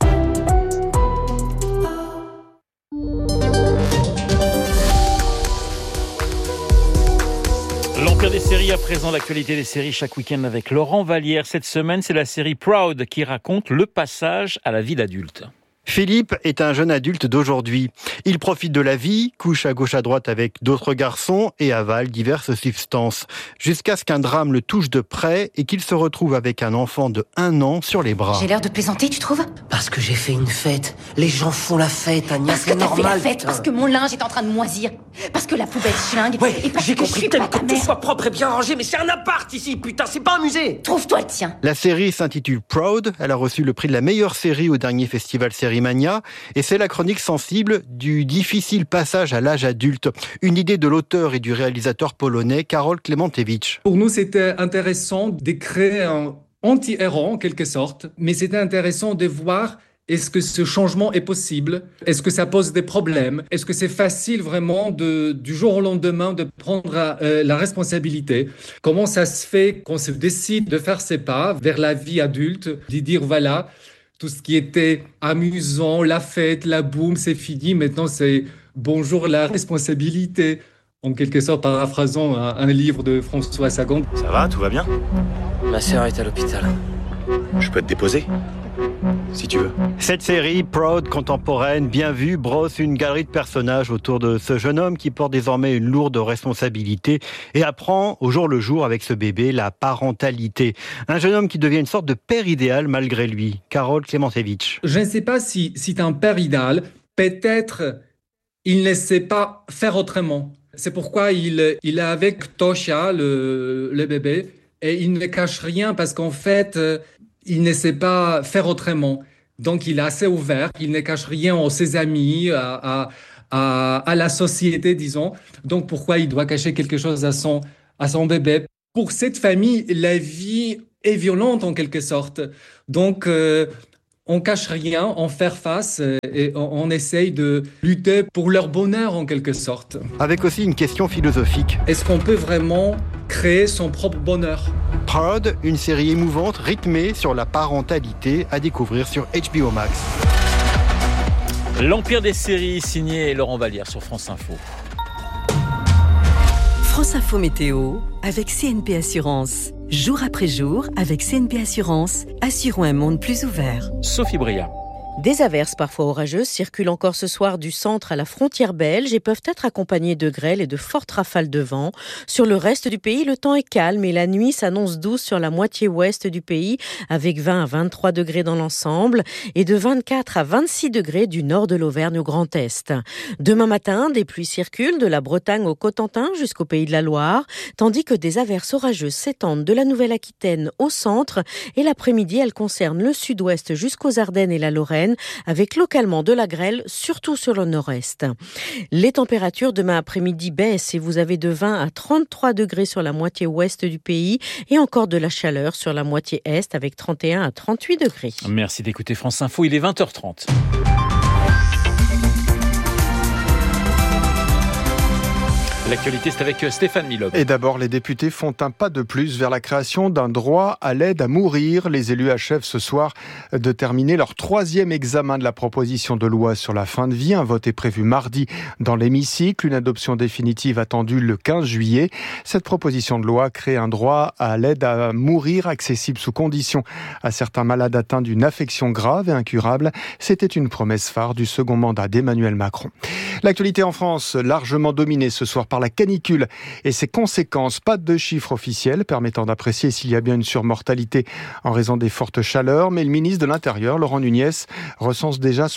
L'Empire des séries, à présent l'actualité des séries chaque week-end avec Laurent Vallière. Cette semaine, c'est la série Proud qui raconte le passage à la vie d'adulte. Philippe est un jeune adulte d'aujourd'hui. Il profite de la vie, couche à gauche à droite avec d'autres garçons et avale diverses substances. Jusqu'à ce qu'un drame le touche de près et qu'il se retrouve avec un enfant de 1 an sur les bras. J'ai l'air de plaisanter, tu trouves ? Parce que j'ai fait une fête. Les gens font la fête, Agnès, c'est normal. Parce que t'as fait la fête, parce que mon linge est en train de moisir. Parce que la poubelle schlingue. Ouais, et parce j'ai que compris, t'aimes que tout soit propre et bien rangé, mais c'est un appart ici, putain, c'est pas un musée. Trouve-toi le tien. La série s'intitule Proud. Elle a reçu le prix de la meilleure série au dernier festival Sérimania. Et c'est la chronique sensible du difficile passage à l'âge adulte. Une idée de l'auteur et du réalisateur polonais Karol Klementewicz. Pour nous, c'était intéressant de créer un anti-héros en quelque sorte, mais c'était intéressant de voir est-ce que ce changement est possible ? Est-ce que ça pose des problèmes ? Est-ce que c'est facile vraiment du jour au lendemain de prendre la responsabilité ? Comment ça se fait qu'on se décide de faire ses pas vers la vie adulte, de dire voilà, tout ce qui était amusant, la fête, la boum, c'est fini. Maintenant, c'est bonjour la responsabilité. En quelque sorte, paraphrasant un livre de François Sagan. Ça va, tout va bien ? Ma sœur est à l'hôpital. Je peux te déposer ? si tu veux. Cette série, Proud, contemporaine, bien vue, brosse une galerie de personnages autour de ce jeune homme qui porte désormais une lourde responsabilité et apprend au jour le jour avec ce bébé la parentalité. Un jeune homme qui devient une sorte de père idéal malgré lui. Carole Klementevich. Je ne sais pas si c'est un père idéal. Peut-être il ne sait pas faire autrement. C'est pourquoi il est avec Tosha, le bébé, et il ne cache rien parce qu'en fait, il ne sait pas faire autrement. Donc, il est assez ouvert, il ne cache rien à ses amis, à la société, disons. Donc, pourquoi il doit cacher quelque chose à son bébé? Pour cette famille, la vie est violente en quelque sorte. Donc, on cache rien, on fait face et on essaye de lutter pour leur bonheur en quelque sorte. Avec aussi une question philosophique. Est-ce qu'on peut vraiment créer son propre bonheur? Proud, une série émouvante rythmée sur la parentalité à découvrir sur HBO Max. L'Empire des séries, signé Laurent Vallière sur France Info. France Info Météo avec CNP Assurance. Jour après jour, avec CNP Assurance, assurons un monde plus ouvert. Sophie Bria. Des averses parfois orageuses circulent encore ce soir du centre à la frontière belge et peuvent être accompagnées de grêle et de fortes rafales de vent. Sur le reste du pays, le temps est calme et la nuit s'annonce douce sur la moitié ouest du pays avec 20 à 23 degrés dans l'ensemble et de 24 à 26 degrés du nord de l'Auvergne au Grand Est. Demain matin, des pluies circulent de la Bretagne au Cotentin jusqu'au Pays de la Loire, tandis que des averses orageuses s'étendent de la Nouvelle-Aquitaine au centre et l'après-midi, elles concernent le sud-ouest jusqu'aux Ardennes et la Lorraine, avec localement de la grêle, surtout sur le nord-est. Les températures demain après-midi baissent et vous avez de 20 à 33 degrés sur la moitié ouest du pays et encore de la chaleur sur la moitié est avec 31 à 38 degrés. Merci d'écouter France Info, il est 20h30. L'actualité, c'est avec Stéphane Milhomme. Et d'abord, les députés font un pas de plus vers la création d'un droit à l'aide à mourir. Les élus achèvent ce soir de terminer leur 3e examen de la proposition de loi sur la fin de vie. Un vote est prévu mardi dans l'hémicycle, une adoption définitive attendue le 15 juillet. Cette proposition de loi crée un droit à l'aide à mourir accessible sous condition à certains malades atteints d'une affection grave et incurable. C'était une promesse phare du second mandat d'Emmanuel Macron. L'actualité en France, largement dominée ce soir par la canicule et ses conséquences. Pas de chiffres officiels permettant d'apprécier s'il y a bien une surmortalité en raison des fortes chaleurs, mais le ministre de l'Intérieur, Laurent Nunez, recense déjà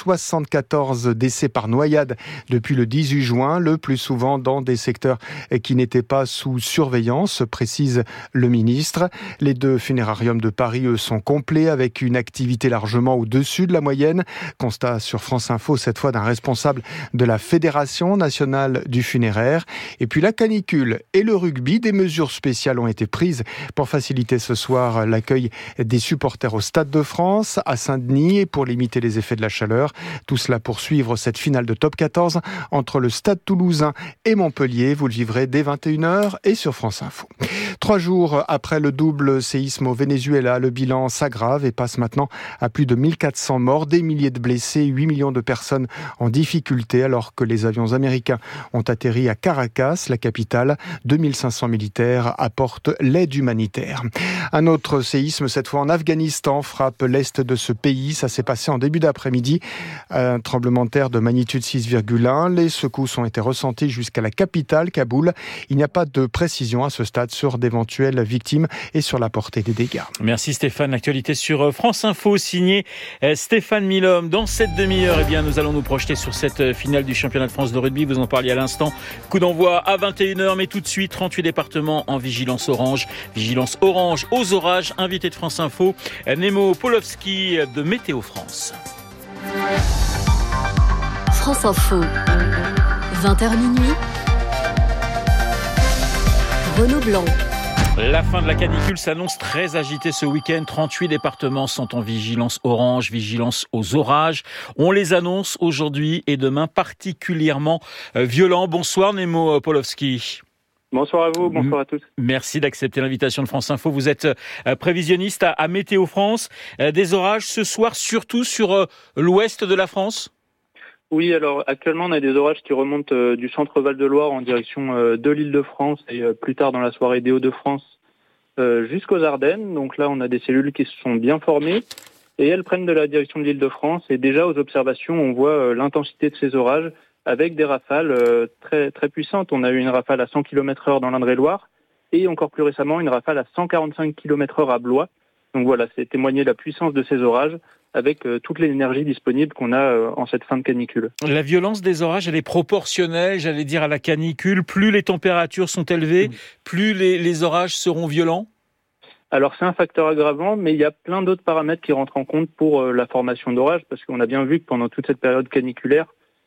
74 décès par noyade depuis le 18 juin, le plus souvent dans des secteurs qui n'étaient pas sous surveillance, précise le ministre. Les 2 funérariums de Paris, eux, sont complets avec une activité largement au-dessus de la moyenne. Constat sur France Info, cette fois d'un responsable de la Fédération nationale du funéraire. Et puis la canicule et le rugby, des mesures spéciales ont été prises pour faciliter ce soir l'accueil des supporters au Stade de France, à Saint-Denis, et pour limiter les effets de la chaleur. Tout cela pour suivre cette finale de top 14 entre le Stade Toulousain et Montpellier. Vous le vivrez dès 21h et sur France Info. 3 jours après le double séisme au Venezuela, le bilan s'aggrave et passe maintenant à plus de 1400 morts, des milliers de blessés, 8 millions de personnes en difficulté alors que les avions américains ont atterri à Caracas, la capitale. 2500 militaires apportent l'aide humanitaire. Un autre séisme, cette fois en Afghanistan, frappe l'est de ce pays. Ça s'est passé en début d'après-midi. Un tremblement de terre de magnitude 6,1. Les secousses ont été ressenties jusqu'à la capitale, Kaboul. Il n'y a pas de précision à ce stade sur d'éventuelles victimes et sur la portée des dégâts. Merci Stéphane. L'actualité sur France Info, signé Stéphane Milhomme. Dans cette demi-heure, nous allons nous projeter sur cette finale du championnat de France de rugby. Vous en parliez à l'instant. Coup d'envoi à 21h, mais tout de suite, 38 départements en vigilance orange. Vigilance orange aux orages. Invité de France Info, Nemo Polovski de Météo France. France Info, 20h minuit. Renaud Blanc. La fin de la canicule s'annonce très agitée ce week-end. 38 départements sont en vigilance orange, vigilance aux orages. On les annonce aujourd'hui et demain particulièrement violents. Bonsoir Nemo Polovski. Bonsoir à vous, bonsoir à tous. Merci d'accepter l'invitation de France Info. Vous êtes prévisionniste à Météo France. Des orages ce soir, surtout sur l'ouest de la France ? Oui, alors actuellement on a des orages qui remontent du centre Val-de-Loire en direction de l'Île-de-France et plus tard dans la soirée des Hauts-de-France jusqu'aux Ardennes. Donc là on a des cellules qui se sont bien formées et elles prennent de la direction de l'Île-de-France. Et déjà aux observations, on voit l'intensité de ces orages avec des rafales très, très puissantes. On a eu une rafale à 100 km/h dans l'Indre-et-Loire et encore plus récemment une rafale à 145 km/h à Blois. Donc voilà, c'est témoigner la puissance de ces orages avec toute l'énergie disponible qu'on a en cette fin de canicule. La violence des orages, elle est proportionnelle, j'allais dire, à la canicule. Plus les températures sont élevées, plus les orages seront violents? Alors c'est un facteur aggravant, mais il y a plein d'autres paramètres qui rentrent en compte pour la formation d'orages, parce qu'on a bien vu que pendant toute cette période caniculaire,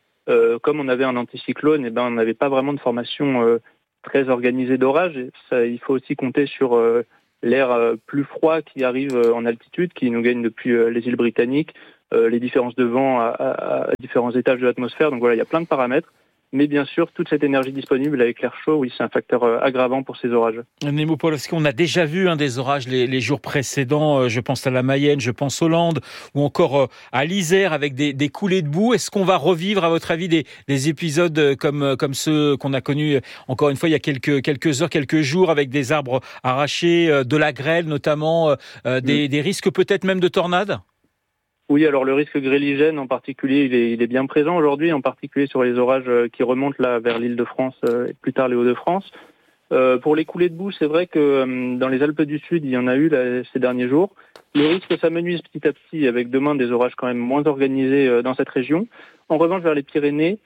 comme on avait un anticyclone, on n'avait pas vraiment de formation très organisée d'orage. Et ça, il faut aussi compter sur l'air plus froid qui arrive en altitude, qui nous gagne depuis les îles britanniques, les différences de vent à différents étages de l'atmosphère. Donc voilà, il y a plein de paramètres. Mais bien sûr, toute cette énergie disponible avec l'air chaud, oui, c'est un facteur aggravant pour ces orages. Nemo Pawlowski, on a déjà vu des orages les jours précédents. Je pense à la Mayenne, je pense aux Landes, ou encore à l'Isère avec des coulées de boue. Est-ce qu'on va revivre, à votre avis, des épisodes comme ceux qu'on a connus, encore une fois, il y a quelques heures, quelques jours, avec des arbres arrachés, de la grêle notamment, des risques peut-être même de tornades? Oui, alors le risque grêligène en particulier, il est bien présent aujourd'hui, en particulier sur les orages qui remontent là vers l'Île-de-France et plus tard les Hauts-de-France. Pour les coulées de boue, c'est vrai que dans les Alpes du Sud, il y en a eu ces derniers jours. Le risque s'amenuise petit à petit avec demain des orages quand même moins organisés dans cette région. En revanche, vers les Pyrénées,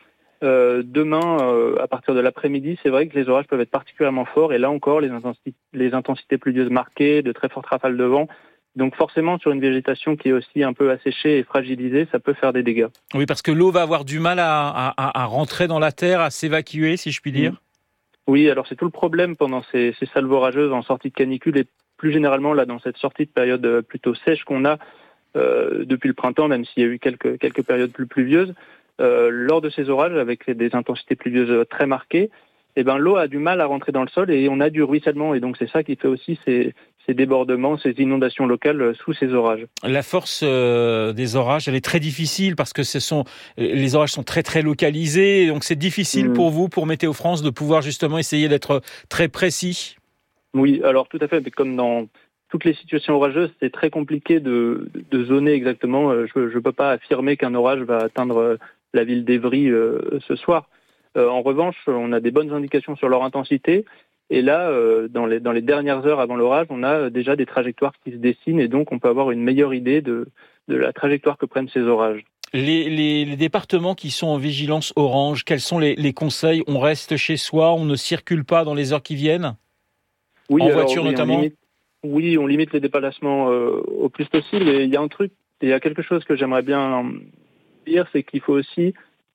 demain, à partir de l'après-midi, c'est vrai que les orages peuvent être particulièrement forts et là encore, les intensités pluvieuses marquées, de très fortes rafales de vent. Donc forcément, sur une végétation qui est aussi un peu asséchée et fragilisée, ça peut faire des dégâts. Oui, parce que l'eau va avoir du mal à rentrer dans la terre, à s'évacuer, si je puis dire. Oui, alors c'est tout le problème pendant ces salves orageuses en sortie de canicule et plus généralement là dans cette sortie de période plutôt sèche qu'on a depuis le printemps, même s'il y a eu quelques périodes plus pluvieuses. Lors de ces orages, avec des intensités pluvieuses très marquées, l'eau a du mal à rentrer dans le sol et on a du ruissellement. Et donc c'est ça qui fait aussi ces débordements, ces inondations locales sous ces orages. La force des orages, elle est très difficile parce que les orages sont très très localisés. Donc c'est difficile pour vous, pour Météo France, de pouvoir justement essayer d'être très précis. Oui, alors tout à fait. Mais comme dans toutes les situations orageuses, c'est très compliqué de zoner exactement. Je ne peux pas affirmer qu'un orage va atteindre la ville d'Évry ce soir. En revanche, on a des bonnes indications sur leur intensité. Et là, dans les dernières heures avant l'orage, on a déjà des trajectoires qui se dessinent et donc on peut avoir une meilleure idée de la trajectoire que prennent ces orages. Les départements qui sont en vigilance orange, quels sont les conseils? On reste chez soi, on ne circule pas dans les heures qui viennent? Oui, en voiture notamment? On limite les déplacements au plus possible. Et il y a quelque chose que j'aimerais bien dire, c'est qu'il faut aussi...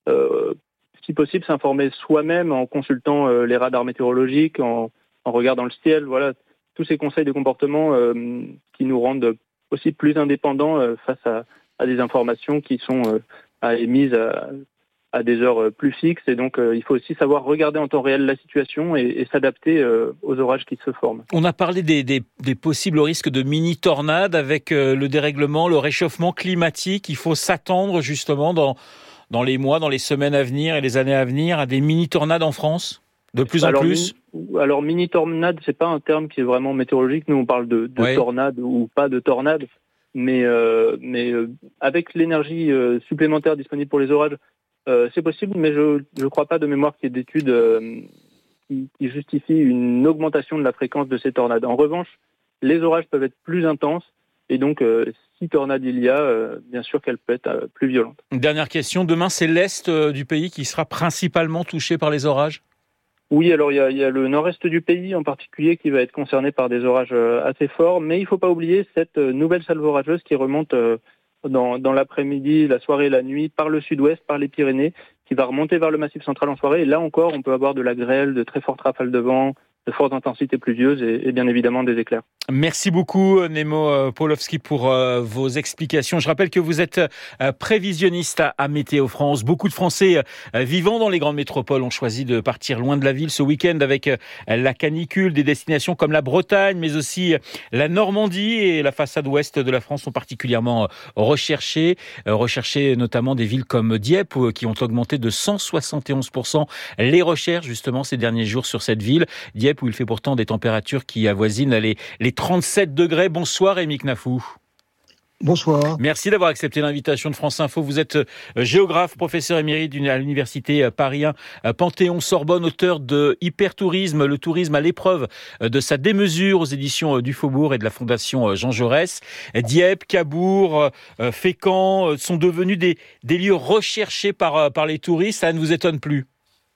si possible, s'informer soi-même en consultant les radars météorologiques, en regardant le ciel. Voilà, tous ces conseils de comportement qui nous rendent aussi plus indépendants face à des informations qui sont émises à des heures plus fixes. Et donc, il faut aussi savoir regarder en temps réel la situation et s'adapter aux orages qui se forment. On a parlé des possibles risques de mini-tornades avec le dérèglement, le réchauffement climatique. Il faut s'attendre justement dans les mois, dans les semaines à venir et les années à venir, à des mini-tornades en France, de plus en plus? Alors, mini-tornade, c'est pas un terme qui est vraiment météorologique. Nous, on parle de tornade ou pas de tornade. Mais avec l'énergie supplémentaire disponible pour les orages, c'est possible, mais je ne crois pas de mémoire qu'il y ait d'études qui justifient une augmentation de la fréquence de ces tornades. En revanche, les orages peuvent être plus intenses et donc... si tornade il y a, bien sûr qu'elle peut être plus violente. Dernière question, demain c'est l'Est du pays qui sera principalement touché par les orages? Oui, alors il y a le nord-est du pays en particulier qui va être concerné par des orages assez forts, mais il ne faut pas oublier cette nouvelle salve orageuse qui remonte dans l'après-midi, la soirée et la nuit par le sud-ouest, par les Pyrénées, qui va remonter vers le Massif central en soirée. Et là encore, on peut avoir de la grêle, de très fortes rafales de vent, de fortes intensités pluvieuses et bien évidemment des éclairs. Merci beaucoup Nemo Pawlowski pour vos explications. Je rappelle que vous êtes prévisionniste à Météo France. Beaucoup de Français vivant dans les grandes métropoles ont choisi de partir loin de la ville ce week-end avec la canicule. Des destinations comme la Bretagne, mais aussi la Normandie et la façade ouest de la France sont particulièrement recherchées notamment des villes comme Dieppe qui ont augmenté de 171% les recherches justement ces derniers jours sur cette ville. Dieppe où il fait pourtant des températures qui avoisinent les 37 degrés. Bonsoir Rémi Knafou. Bonsoir. Merci d'avoir accepté l'invitation de France Info. Vous êtes géographe, professeur émérite à l'université Paris 1 Panthéon-Sorbonne, auteur de Hypertourisme, le tourisme à l'épreuve de sa démesure aux éditions du Faubourg et de la Fondation Jean Jaurès. Dieppe, Cabourg, Fécamp sont devenus des lieux recherchés par les touristes. Ça ne vous étonne plus ?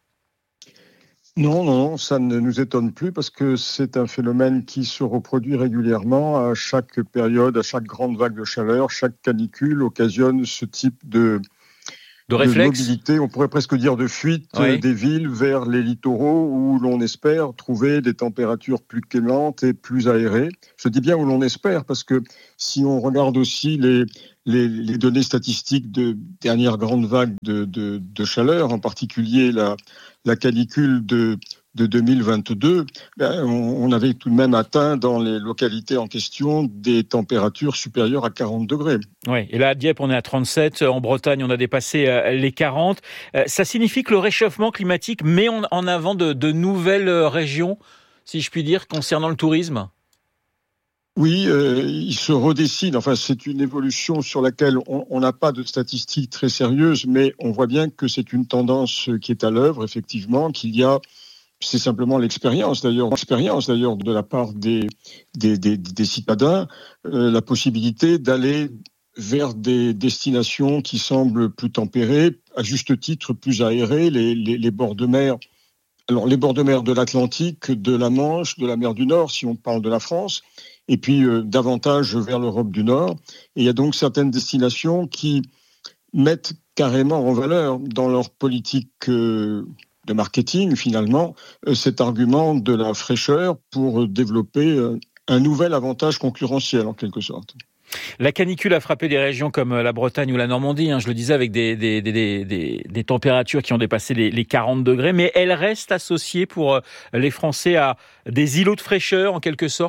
Non, ça ne nous étonne plus parce que c'est un phénomène qui se reproduit régulièrement à chaque période, à chaque grande vague de chaleur. Chaque canicule occasionne ce type de mobilité, on pourrait presque dire de fuite des villes vers les littoraux où l'on espère trouver des températures plus clémentes et plus aérées. Je dis bien où l'on espère parce que si on regarde aussi les données statistiques de dernière grande vague de chaleur, en particulier la canicule de 2022, on avait tout de même atteint dans les localités en question des températures supérieures à 40 degrés. Oui, et là à Dieppe on est à 37, en Bretagne on a dépassé les 40. Ça signifie que le réchauffement climatique met en avant de nouvelles régions, si je puis dire, concernant le tourisme ? Oui, il se redessine. Enfin, c'est une évolution sur laquelle on n'a pas de statistiques très sérieuses, mais on voit bien que c'est une tendance qui est à l'œuvre, effectivement, c'est simplement l'expérience d'ailleurs de la part des citadins, la possibilité d'aller vers des destinations qui semblent plus tempérées, à juste titre plus aérées, les bords de mer. Alors, les bords de mer de l'Atlantique, de la Manche, de la mer du Nord, si on parle de la France, et puis davantage vers l'Europe du Nord. Et il y a donc certaines destinations qui mettent carrément en valeur dans leur politique de marketing, finalement, cet argument de la fraîcheur pour développer un nouvel avantage concurrentiel, en quelque sorte. La canicule a frappé des régions comme la Bretagne ou la Normandie, je le disais, avec des températures qui ont dépassé les 40 degrés, mais elle reste associée pour les Français à des îlots de fraîcheur, en quelque sorte ?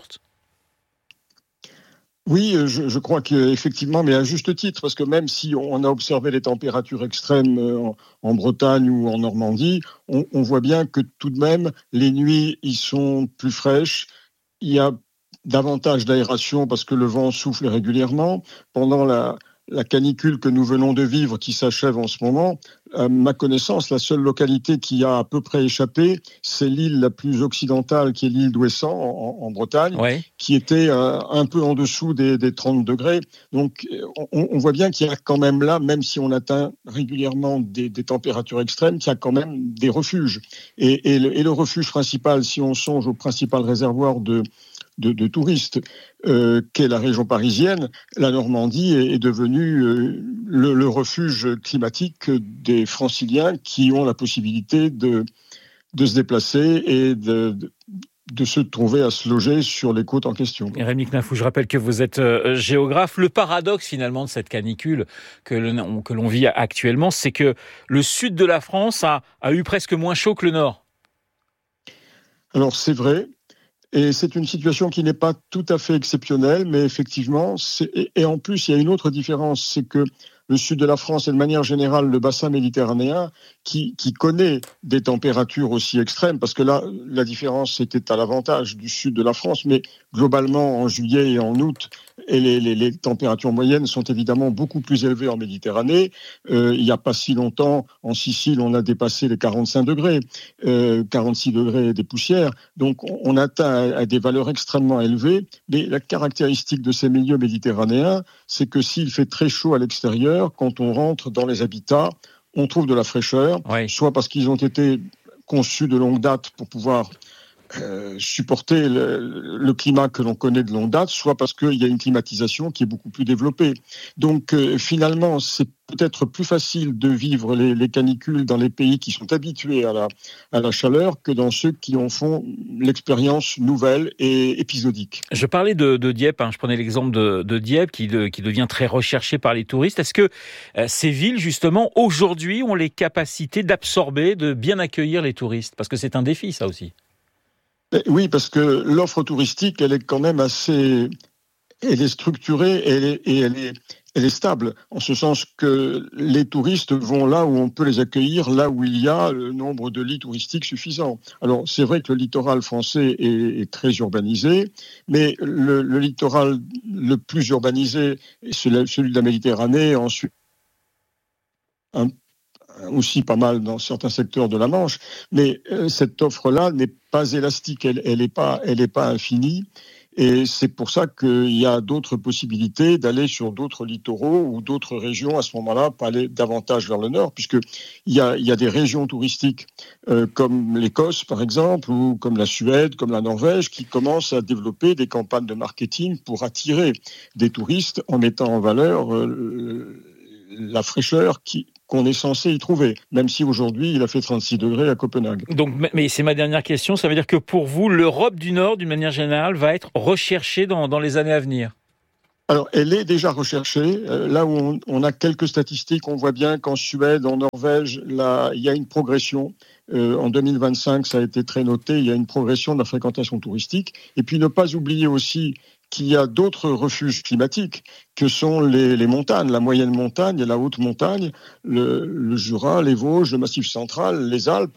Oui, je crois qu'effectivement, mais à juste titre, parce que même si on a observé les températures extrêmes en Bretagne ou en Normandie, on voit bien que tout de même, les nuits y sont plus fraîches, il y a davantage d'aération parce que le vent souffle régulièrement. Pendant la canicule que nous venons de vivre, qui s'achève en ce moment, à ma connaissance, la seule localité qui a à peu près échappé, c'est l'île la plus occidentale, qui est l'île d'Ouessant, en Bretagne, qui était un peu en dessous des 30 degrés. Donc, on voit bien qu'il y a quand même là, même si on atteint régulièrement des températures extrêmes, qu'il y a quand même des refuges. Et le refuge principal, si on songe au principal réservoir de touristes, qu'est la région parisienne, la Normandie est devenue le refuge climatique des Franciliens qui ont la possibilité de se déplacer et de se trouver à se loger sur les côtes en question. Rémi Knafou, je rappelle que vous êtes géographe. Le paradoxe finalement de cette canicule que l'on vit actuellement, c'est que le sud de la France a eu presque moins chaud que le nord. Alors c'est vrai. Et c'est une situation qui n'est pas tout à fait exceptionnelle, mais effectivement, et en plus, il y a une autre différence, c'est que le sud de la France et de manière générale le bassin méditerranéen qui connaît des températures aussi extrêmes, parce que là, la différence était à l'avantage du sud de la France, mais globalement, en juillet et en août, et les températures moyennes sont évidemment beaucoup plus élevées en Méditerranée. Il n'y a pas si longtemps, en Sicile, on a dépassé les 45 degrés, 46 degrés des poussières. Donc, on atteint à des valeurs extrêmement élevées. Mais la caractéristique de ces milieux méditerranéens, c'est que s'il fait très chaud à l'extérieur, quand on rentre dans les habitats, on trouve de la fraîcheur, soit parce qu'ils ont été conçus de longue date pour pouvoir supporter le climat que l'on connaît de longue date, soit parce qu'il y a une climatisation qui est beaucoup plus développée. Donc finalement, c'est peut-être plus facile de vivre les canicules dans les pays qui sont habitués à la chaleur que dans ceux qui en font l'expérience nouvelle et épisodique. Je parlais de Dieppe, je prenais l'exemple de Dieppe qui devient très recherché par les touristes. Est-ce que ces villes, justement, aujourd'hui, ont les capacités d'absorber, de bien accueillir les touristes ? Parce que c'est un défi, ça aussi. Oui, parce que l'offre touristique, elle est quand même elle est structurée et elle est stable, en ce sens que les touristes vont là où on peut les accueillir, là où il y a le nombre de lits touristiques suffisant. Alors, c'est vrai que le littoral français est très urbanisé, mais le littoral le plus urbanisé est celui de la Méditerranée, ensuite aussi pas mal dans certains secteurs de la Manche, mais cette offre-là n'est pas élastique, elle n'est pas infinie. Et c'est pour ça qu'il y a d'autres possibilités d'aller sur d'autres littoraux ou d'autres régions à ce moment-là, pour aller davantage vers le nord, puisqu'il y a des régions touristiques comme l'Écosse, par exemple, ou comme la Suède, comme la Norvège, qui commencent à développer des campagnes de marketing pour attirer des touristes en mettant en valeur la fraîcheur qu'on est censé y trouver, même si aujourd'hui il a fait 36 degrés à Copenhague. Donc, mais c'est ma dernière question, ça veut dire que pour vous, l'Europe du Nord, d'une manière générale, va être recherchée dans les années à venir? Alors, elle est déjà recherchée. Là où on a quelques statistiques, on voit bien qu'en Suède, en Norvège, là, il y a une progression. En 2025, ça a été très noté, il y a une progression de la fréquentation touristique. Et puis, ne pas oublier aussi qu'il y a d'autres refuges climatiques que sont les montagnes, la moyenne montagne et la haute montagne, le Jura, les Vosges, le Massif central, les Alpes,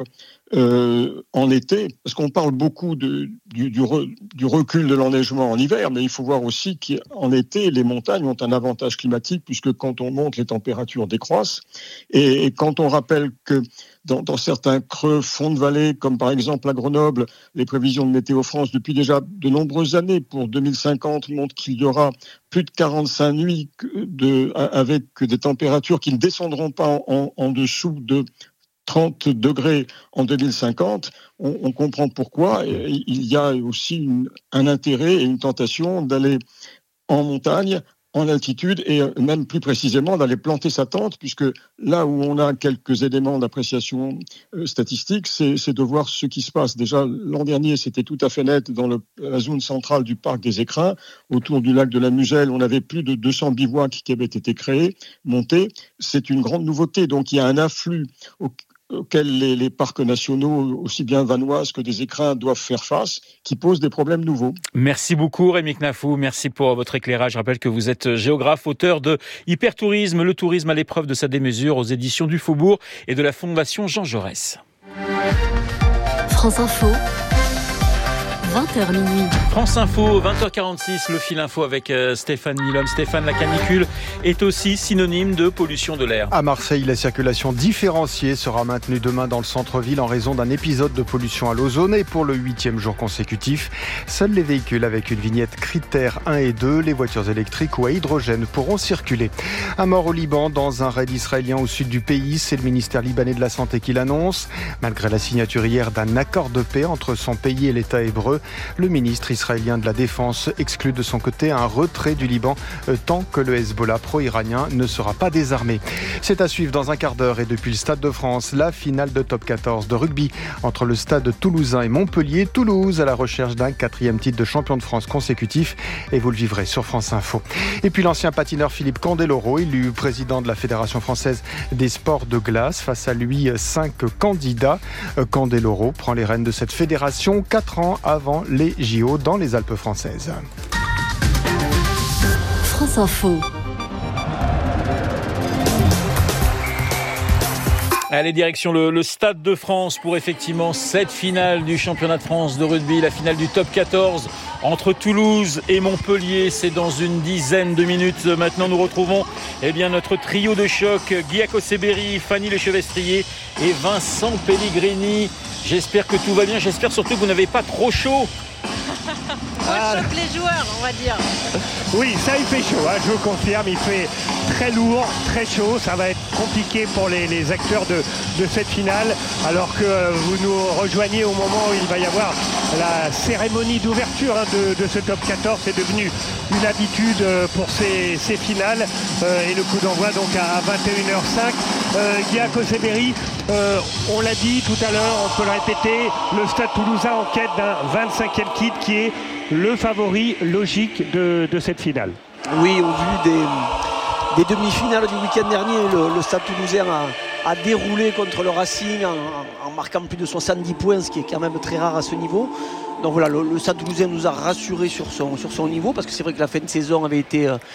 en été, parce qu'on parle beaucoup du recul de l'enneigement en hiver, mais il faut voir aussi qu'en été, les montagnes ont un avantage climatique, puisque quand on monte, les températures décroissent, et quand on rappelle que dans certains creux, fonds de vallée, comme par exemple à Grenoble, les prévisions de Météo France depuis déjà de nombreuses années pour 2050 montrent qu'il y aura plus de 45 nuits avec des températures qui ne descendront pas en dessous de 30 degrés en 2050, on comprend pourquoi. Il y a aussi un intérêt et une tentation d'aller en montagne, en altitude, et même plus précisément d'aller planter sa tente, puisque là où on a quelques éléments d'appréciation statistique, c'est de voir ce qui se passe. Déjà, l'an dernier, c'était tout à fait net dans la zone centrale du parc des Écrins, autour du lac de la Muselle, on avait plus de 200 bivouacs qui avaient été créés, montés. C'est une grande nouveauté, donc il y a un afflux auxquels les parcs nationaux, aussi bien vanoises que des Écrins, doivent faire face, qui posent des problèmes nouveaux. Merci beaucoup Rémi Knafou, merci pour votre éclairage. Je rappelle que vous êtes géographe, auteur de Hypertourisme, le tourisme à l'épreuve de sa démesure, aux éditions du Faubourg et de la Fondation Jean Jaurès. France Info, 20h minuit. France Info, 20h46, le fil info avec Stéphane Milhomme. Stéphane, la canicule est aussi synonyme de pollution de l'air. À Marseille, la circulation différenciée sera maintenue demain dans le centre-ville en raison d'un épisode de pollution à l'ozone, et pour le 8e jour consécutif, seuls les véhicules avec une vignette critère 1 et 2, les voitures électriques ou à hydrogène, pourront circuler. Un mort au Liban dans un raid israélien au sud du pays, c'est le ministère libanais de la Santé qui l'annonce. Malgré la signature hier d'un accord de paix entre son pays et l'État hébreu, le ministre israélien de la Défense exclut de son côté un retrait du Liban tant que le Hezbollah pro-iranien ne sera pas désarmé. C'est à suivre dans un quart d'heure, et depuis le Stade de France, la finale de top 14 de rugby entre le Stade toulousain et Montpellier. Toulouse à la recherche d'un 4e titre de champion de France consécutif, et vous le vivrez sur France Info. Et puis l'ancien patineur Philippe Candeloro, élu président de la Fédération française des sports de glace. Face à lui, 5 candidats. Candeloro prend les rênes de cette fédération 4 ans avant les JO dans les Alpes françaises. France Info. Allez, direction le Stade de France pour effectivement cette finale du championnat de France de rugby, la finale du top 14 entre Toulouse et Montpellier. C'est dans une dizaine de minutes. Maintenant, nous retrouvons notre trio de choc, Guy Akoseberi, Fanny Lechevestrier et Vincent Pellegrini. J'espère que tout va bien, j'espère surtout que vous n'avez pas trop chaud. Moi, je choque les joueurs, on va dire. Oui, ça il fait chaud, je vous confirme, il fait très lourd, très chaud. Ça va être compliqué pour les acteurs de cette finale, alors que vous nous rejoignez au moment où il va y avoir la cérémonie d'ouverture de ce top 14. C'est devenu une habitude pour ces finales, et le coup d'envoi donc à 21h05. Guy Akoseberi, on l'a dit tout à l'heure, on peut le répéter, le Stade Toulousain en quête d'un 25e titre qui est le favori logique de cette finale. Oui, au vu des demi-finales du week-end dernier, le Stade Toulousain a déroulé contre le Racing en marquant plus de 70 points, ce qui est quand même très rare à ce niveau. Donc voilà, le Stade Toulousain nous a rassurés sur son niveau, parce que c'est vrai que la fin de saison avait été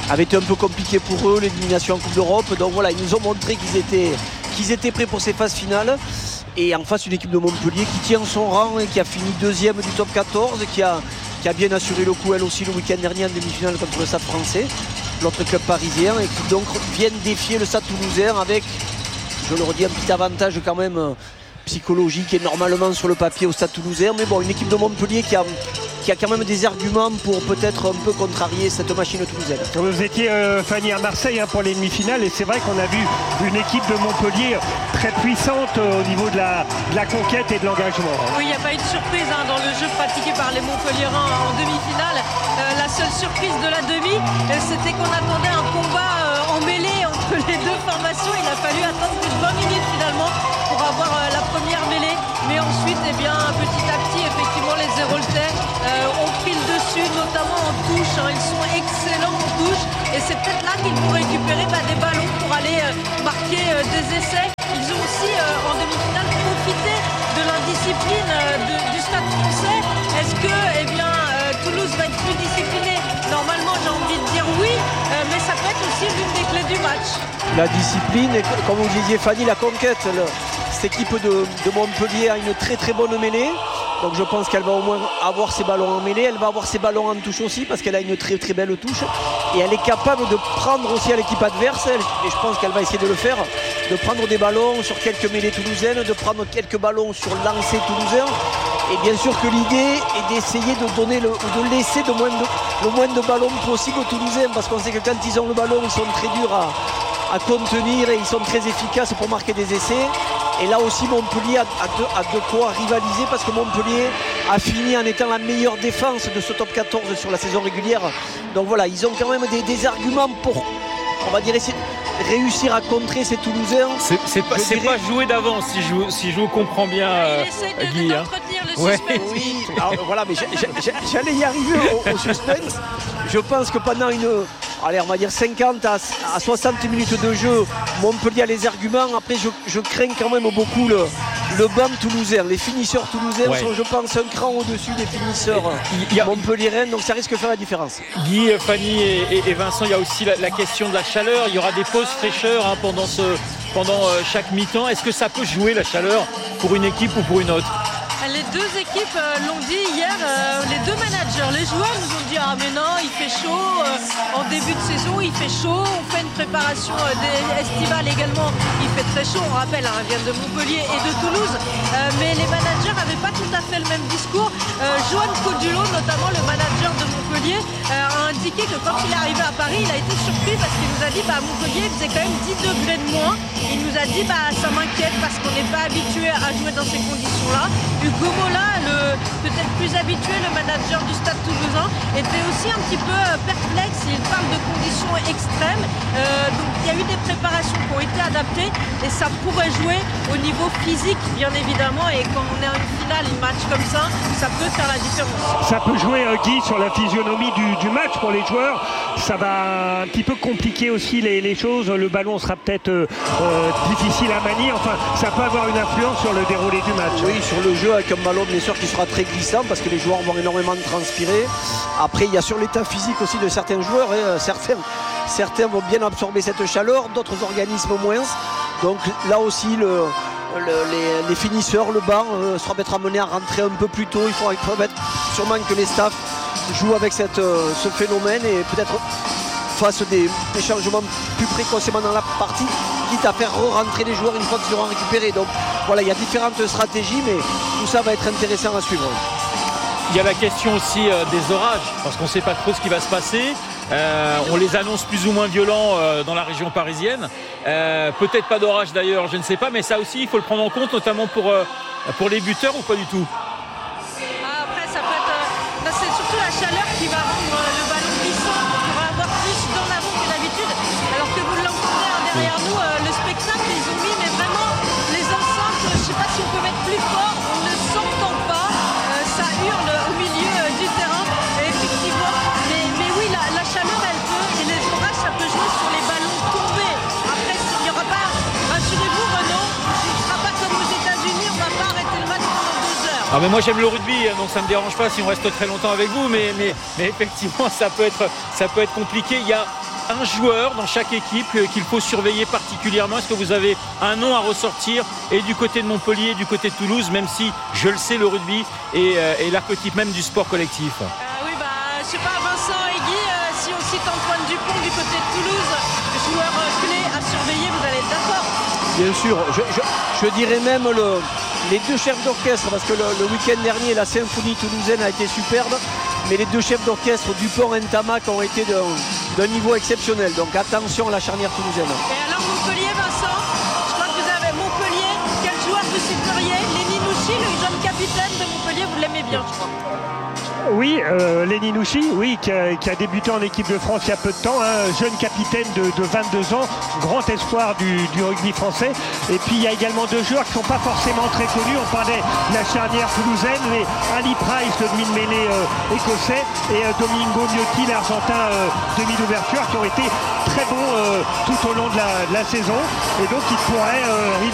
avait été un peu compliqué pour eux, l'élimination en Coupe d'Europe. Donc voilà, ils nous ont montré qu'ils étaient prêts pour ces phases finales. Et en face, une équipe de Montpellier qui tient son rang et qui a fini deuxième du top 14, qui a bien assuré le coup elle aussi le week-end dernier en demi-finale contre le Stade Français, l'autre club parisien, et qui donc viennent défier le Stade Toulousain avec, je le redis, un petit avantage quand même psychologique et normalement sur le papier au Stade Toulousain. Mais bon, une équipe de Montpellier qui a quand même des arguments pour peut-être un peu contrarier cette machine toulousaine. Vous étiez Fanny à Marseille pour les demi-finales et c'est vrai qu'on a vu une équipe de Montpellier très puissante au niveau de la conquête et de l'engagement. Oui, il n'y a pas eu de surprise dans le jeu pratiqué par les Montpelliérains en demi-finale. La seule surprise de la demi, c'était qu'on attendait un combat en mêlée entre les deux formations. Il a fallu attendre plus de 20 minutes finalement pour avoir la première mêlée. Mais ensuite, petit à petit, effectivement, les Héroltais ont pris le dessus, notamment en touche. Ils sont excellents en touche. Et c'est peut-être là qu'ils vont récupérer des ballons pour aller marquer des essais. Ils ont aussi, en demi-finale, profité de l'indiscipline du Stade Français. Est-ce que Toulouse va être plus discipliné? Normalement, j'ai envie de dire oui, mais ça peut être aussi l'une des clés du match. La discipline, et comme vous disiez Fanny, la conquête. Cette équipe de Montpellier a une très très bonne mêlée. Donc je pense qu'elle va au moins avoir ses ballons en mêlée. Elle va avoir ses ballons en touche aussi parce qu'elle a une très très belle touche. Et elle est capable de prendre aussi à l'équipe adverse. Et je pense qu'elle va essayer de le faire. De prendre des ballons sur quelques mêlées toulousaines. De prendre quelques ballons sur le lancer toulousain. Et bien sûr que l'idée est d'essayer de donner de laisser le moins de ballons possible aux Toulousains. Parce qu'on sait que quand ils ont le ballon, ils sont très durs à contenir et ils sont très efficaces pour marquer des essais. Et là aussi Montpellier a de quoi rivaliser parce que Montpellier a fini en étant la meilleure défense de ce top 14 sur la saison régulière. Donc voilà, ils ont quand même des arguments pour, on va dire, essayer de réussir à contrer ces Toulousains. C'est pas joué d'avance si je vous comprends bien, Guy. Ouais. Oui, alors, voilà, mais j'allais y arriver au suspense. Je pense que pendant on va dire 50 à 60 minutes de jeu, Montpellier a les arguments. Après, je crains quand même beaucoup le banc toulousain. Les finisseurs toulousains sont, je pense, un cran au-dessus des finisseurs montpelliérains. Donc ça risque de faire la différence. Guy, Fanny et Vincent, il y a aussi la question de la chaleur. Il y aura des pauses fraîcheur pendant chaque mi-temps. Est-ce que ça peut jouer la chaleur pour une équipe ou pour une autre? Les deux équipes l'ont dit hier, les deux managers, les joueurs nous ont dit mais non, il fait chaud, en début de saison il fait chaud, on fait une préparation estivale également, il fait très chaud, on rappelle, ils viennent de Montpellier et de Toulouse, mais les managers n'avaient pas tout à fait le même discours. Johan Codulo, notamment le manager de Montpellier, a indiqué que quand il est arrivé à Paris, il a été surpris parce qu'il nous a dit Montpellier faisait quand même 10 degrés de moins. Il nous a dit ça m'inquiète parce qu'on n'est pas habitué à jouer dans ces conditions-là. Hugo Mola, peut-être plus habitué, le manager du Stade Toulousain, était aussi un petit peu perplexe. Il parle de conditions extrêmes. Donc il y a eu des préparations qui ont été adaptées et ça pourrait jouer au niveau physique, bien évidemment. Et quand on est en une finale, un match comme ça peut faire la différence. Ça peut jouer, Guy, sur la physionomie du match pour les joueurs. Ça va un petit peu compliquer aussi les choses. Le ballon sera peut-être difficile à manier. Enfin, ça peut avoir une influence sur le déroulé du match. Oui, sur le jeu avec un ballon bien sûr qui sera très glissant parce que les joueurs vont énormément transpirer. Après, il y a sur l'état physique aussi de certains joueurs. Certains vont bien absorber cette chaleur, d'autres organismes moins. Donc là aussi, les finisseurs, le banc sera peut-être amené à rentrer un peu plus tôt. Il faut sûrement que les staffs jouent avec ce phénomène et peut-être fassent des changements plus précocement dans la partie, quitte à faire re-rentrer les joueurs une fois qu'ils seront récupérés. Donc voilà, il y a différentes stratégies, mais tout ça va être intéressant à suivre. Il y a la question aussi des orages, parce qu'on ne sait pas trop ce qui va se passer. On les annonce plus ou moins violents dans la région parisienne. Peut-être pas d'orage d'ailleurs, je ne sais pas, mais ça aussi, il faut le prendre en compte, notamment pour les buteurs ou pas du tout. Après, ça peut être... c'est surtout la chaleur qui va rendre le ballon glissant. On va avoir plus d'en avant que d'habitude. Alors que vous l'entendez derrière nous, le spectacle, ils ont mis, mais vraiment, les enceintes, je ne sais pas si on peut mettre plus fort, on ne s'entend pas. Ça hurle au milieu du terrain, et effectivement. Mais oui, la chaleur, elle peut, et les orages, ça peut jouer sur les ballons tombés. Après, il n'y aura pas, rassurez-vous, Renaud, ce ne sera pas comme aux États-Unis, on ne va pas arrêter le match pendant 2 heures. Mais moi j'aime le rugby, donc ça ne me dérange pas si on reste très longtemps avec vous, mais effectivement ça peut être compliqué. Il y a un joueur dans chaque équipe qu'il faut surveiller particulièrement? Est-ce que vous avez un nom à ressortir, et du côté de Montpellier, et du côté de Toulouse, même si je le sais, le rugby est l'archétype même du sport collectif? Oui, je sais pas, Vincent et Guy, si on cite Antoine Dupont du côté de Toulouse, joueur clé à surveiller, vous allez être d'accord? Bien sûr, je dirais même les deux chefs d'orchestre, parce que le week-end dernier, la symphonie toulousaine a été superbe, mais les deux chefs d'orchestre, Dupont et Ntamak, ont été d'un niveau exceptionnel. Donc attention à la charnière toulousaine. Et alors Montpellier, Vincent, je crois que vous avez Montpellier, quel joueur vous citeriez? Lenny Nouchi, le jeune capitaine de Montpellier, vous l'aimez bien, je crois. Oui, Lenny Nouchi, oui, qui a débuté en équipe de France il y a peu de temps, jeune capitaine de 22 ans, grand espoir du rugby français. Et puis il y a également deux joueurs qui ne sont pas forcément très connus. On parlait de la charnière toulousaine, mais Ali Price, le demi-mêlée écossais, et Domingo Miotti, l'argentin demi d'ouverture, qui ont été très bons tout au long de la saison. Et donc ils pourraient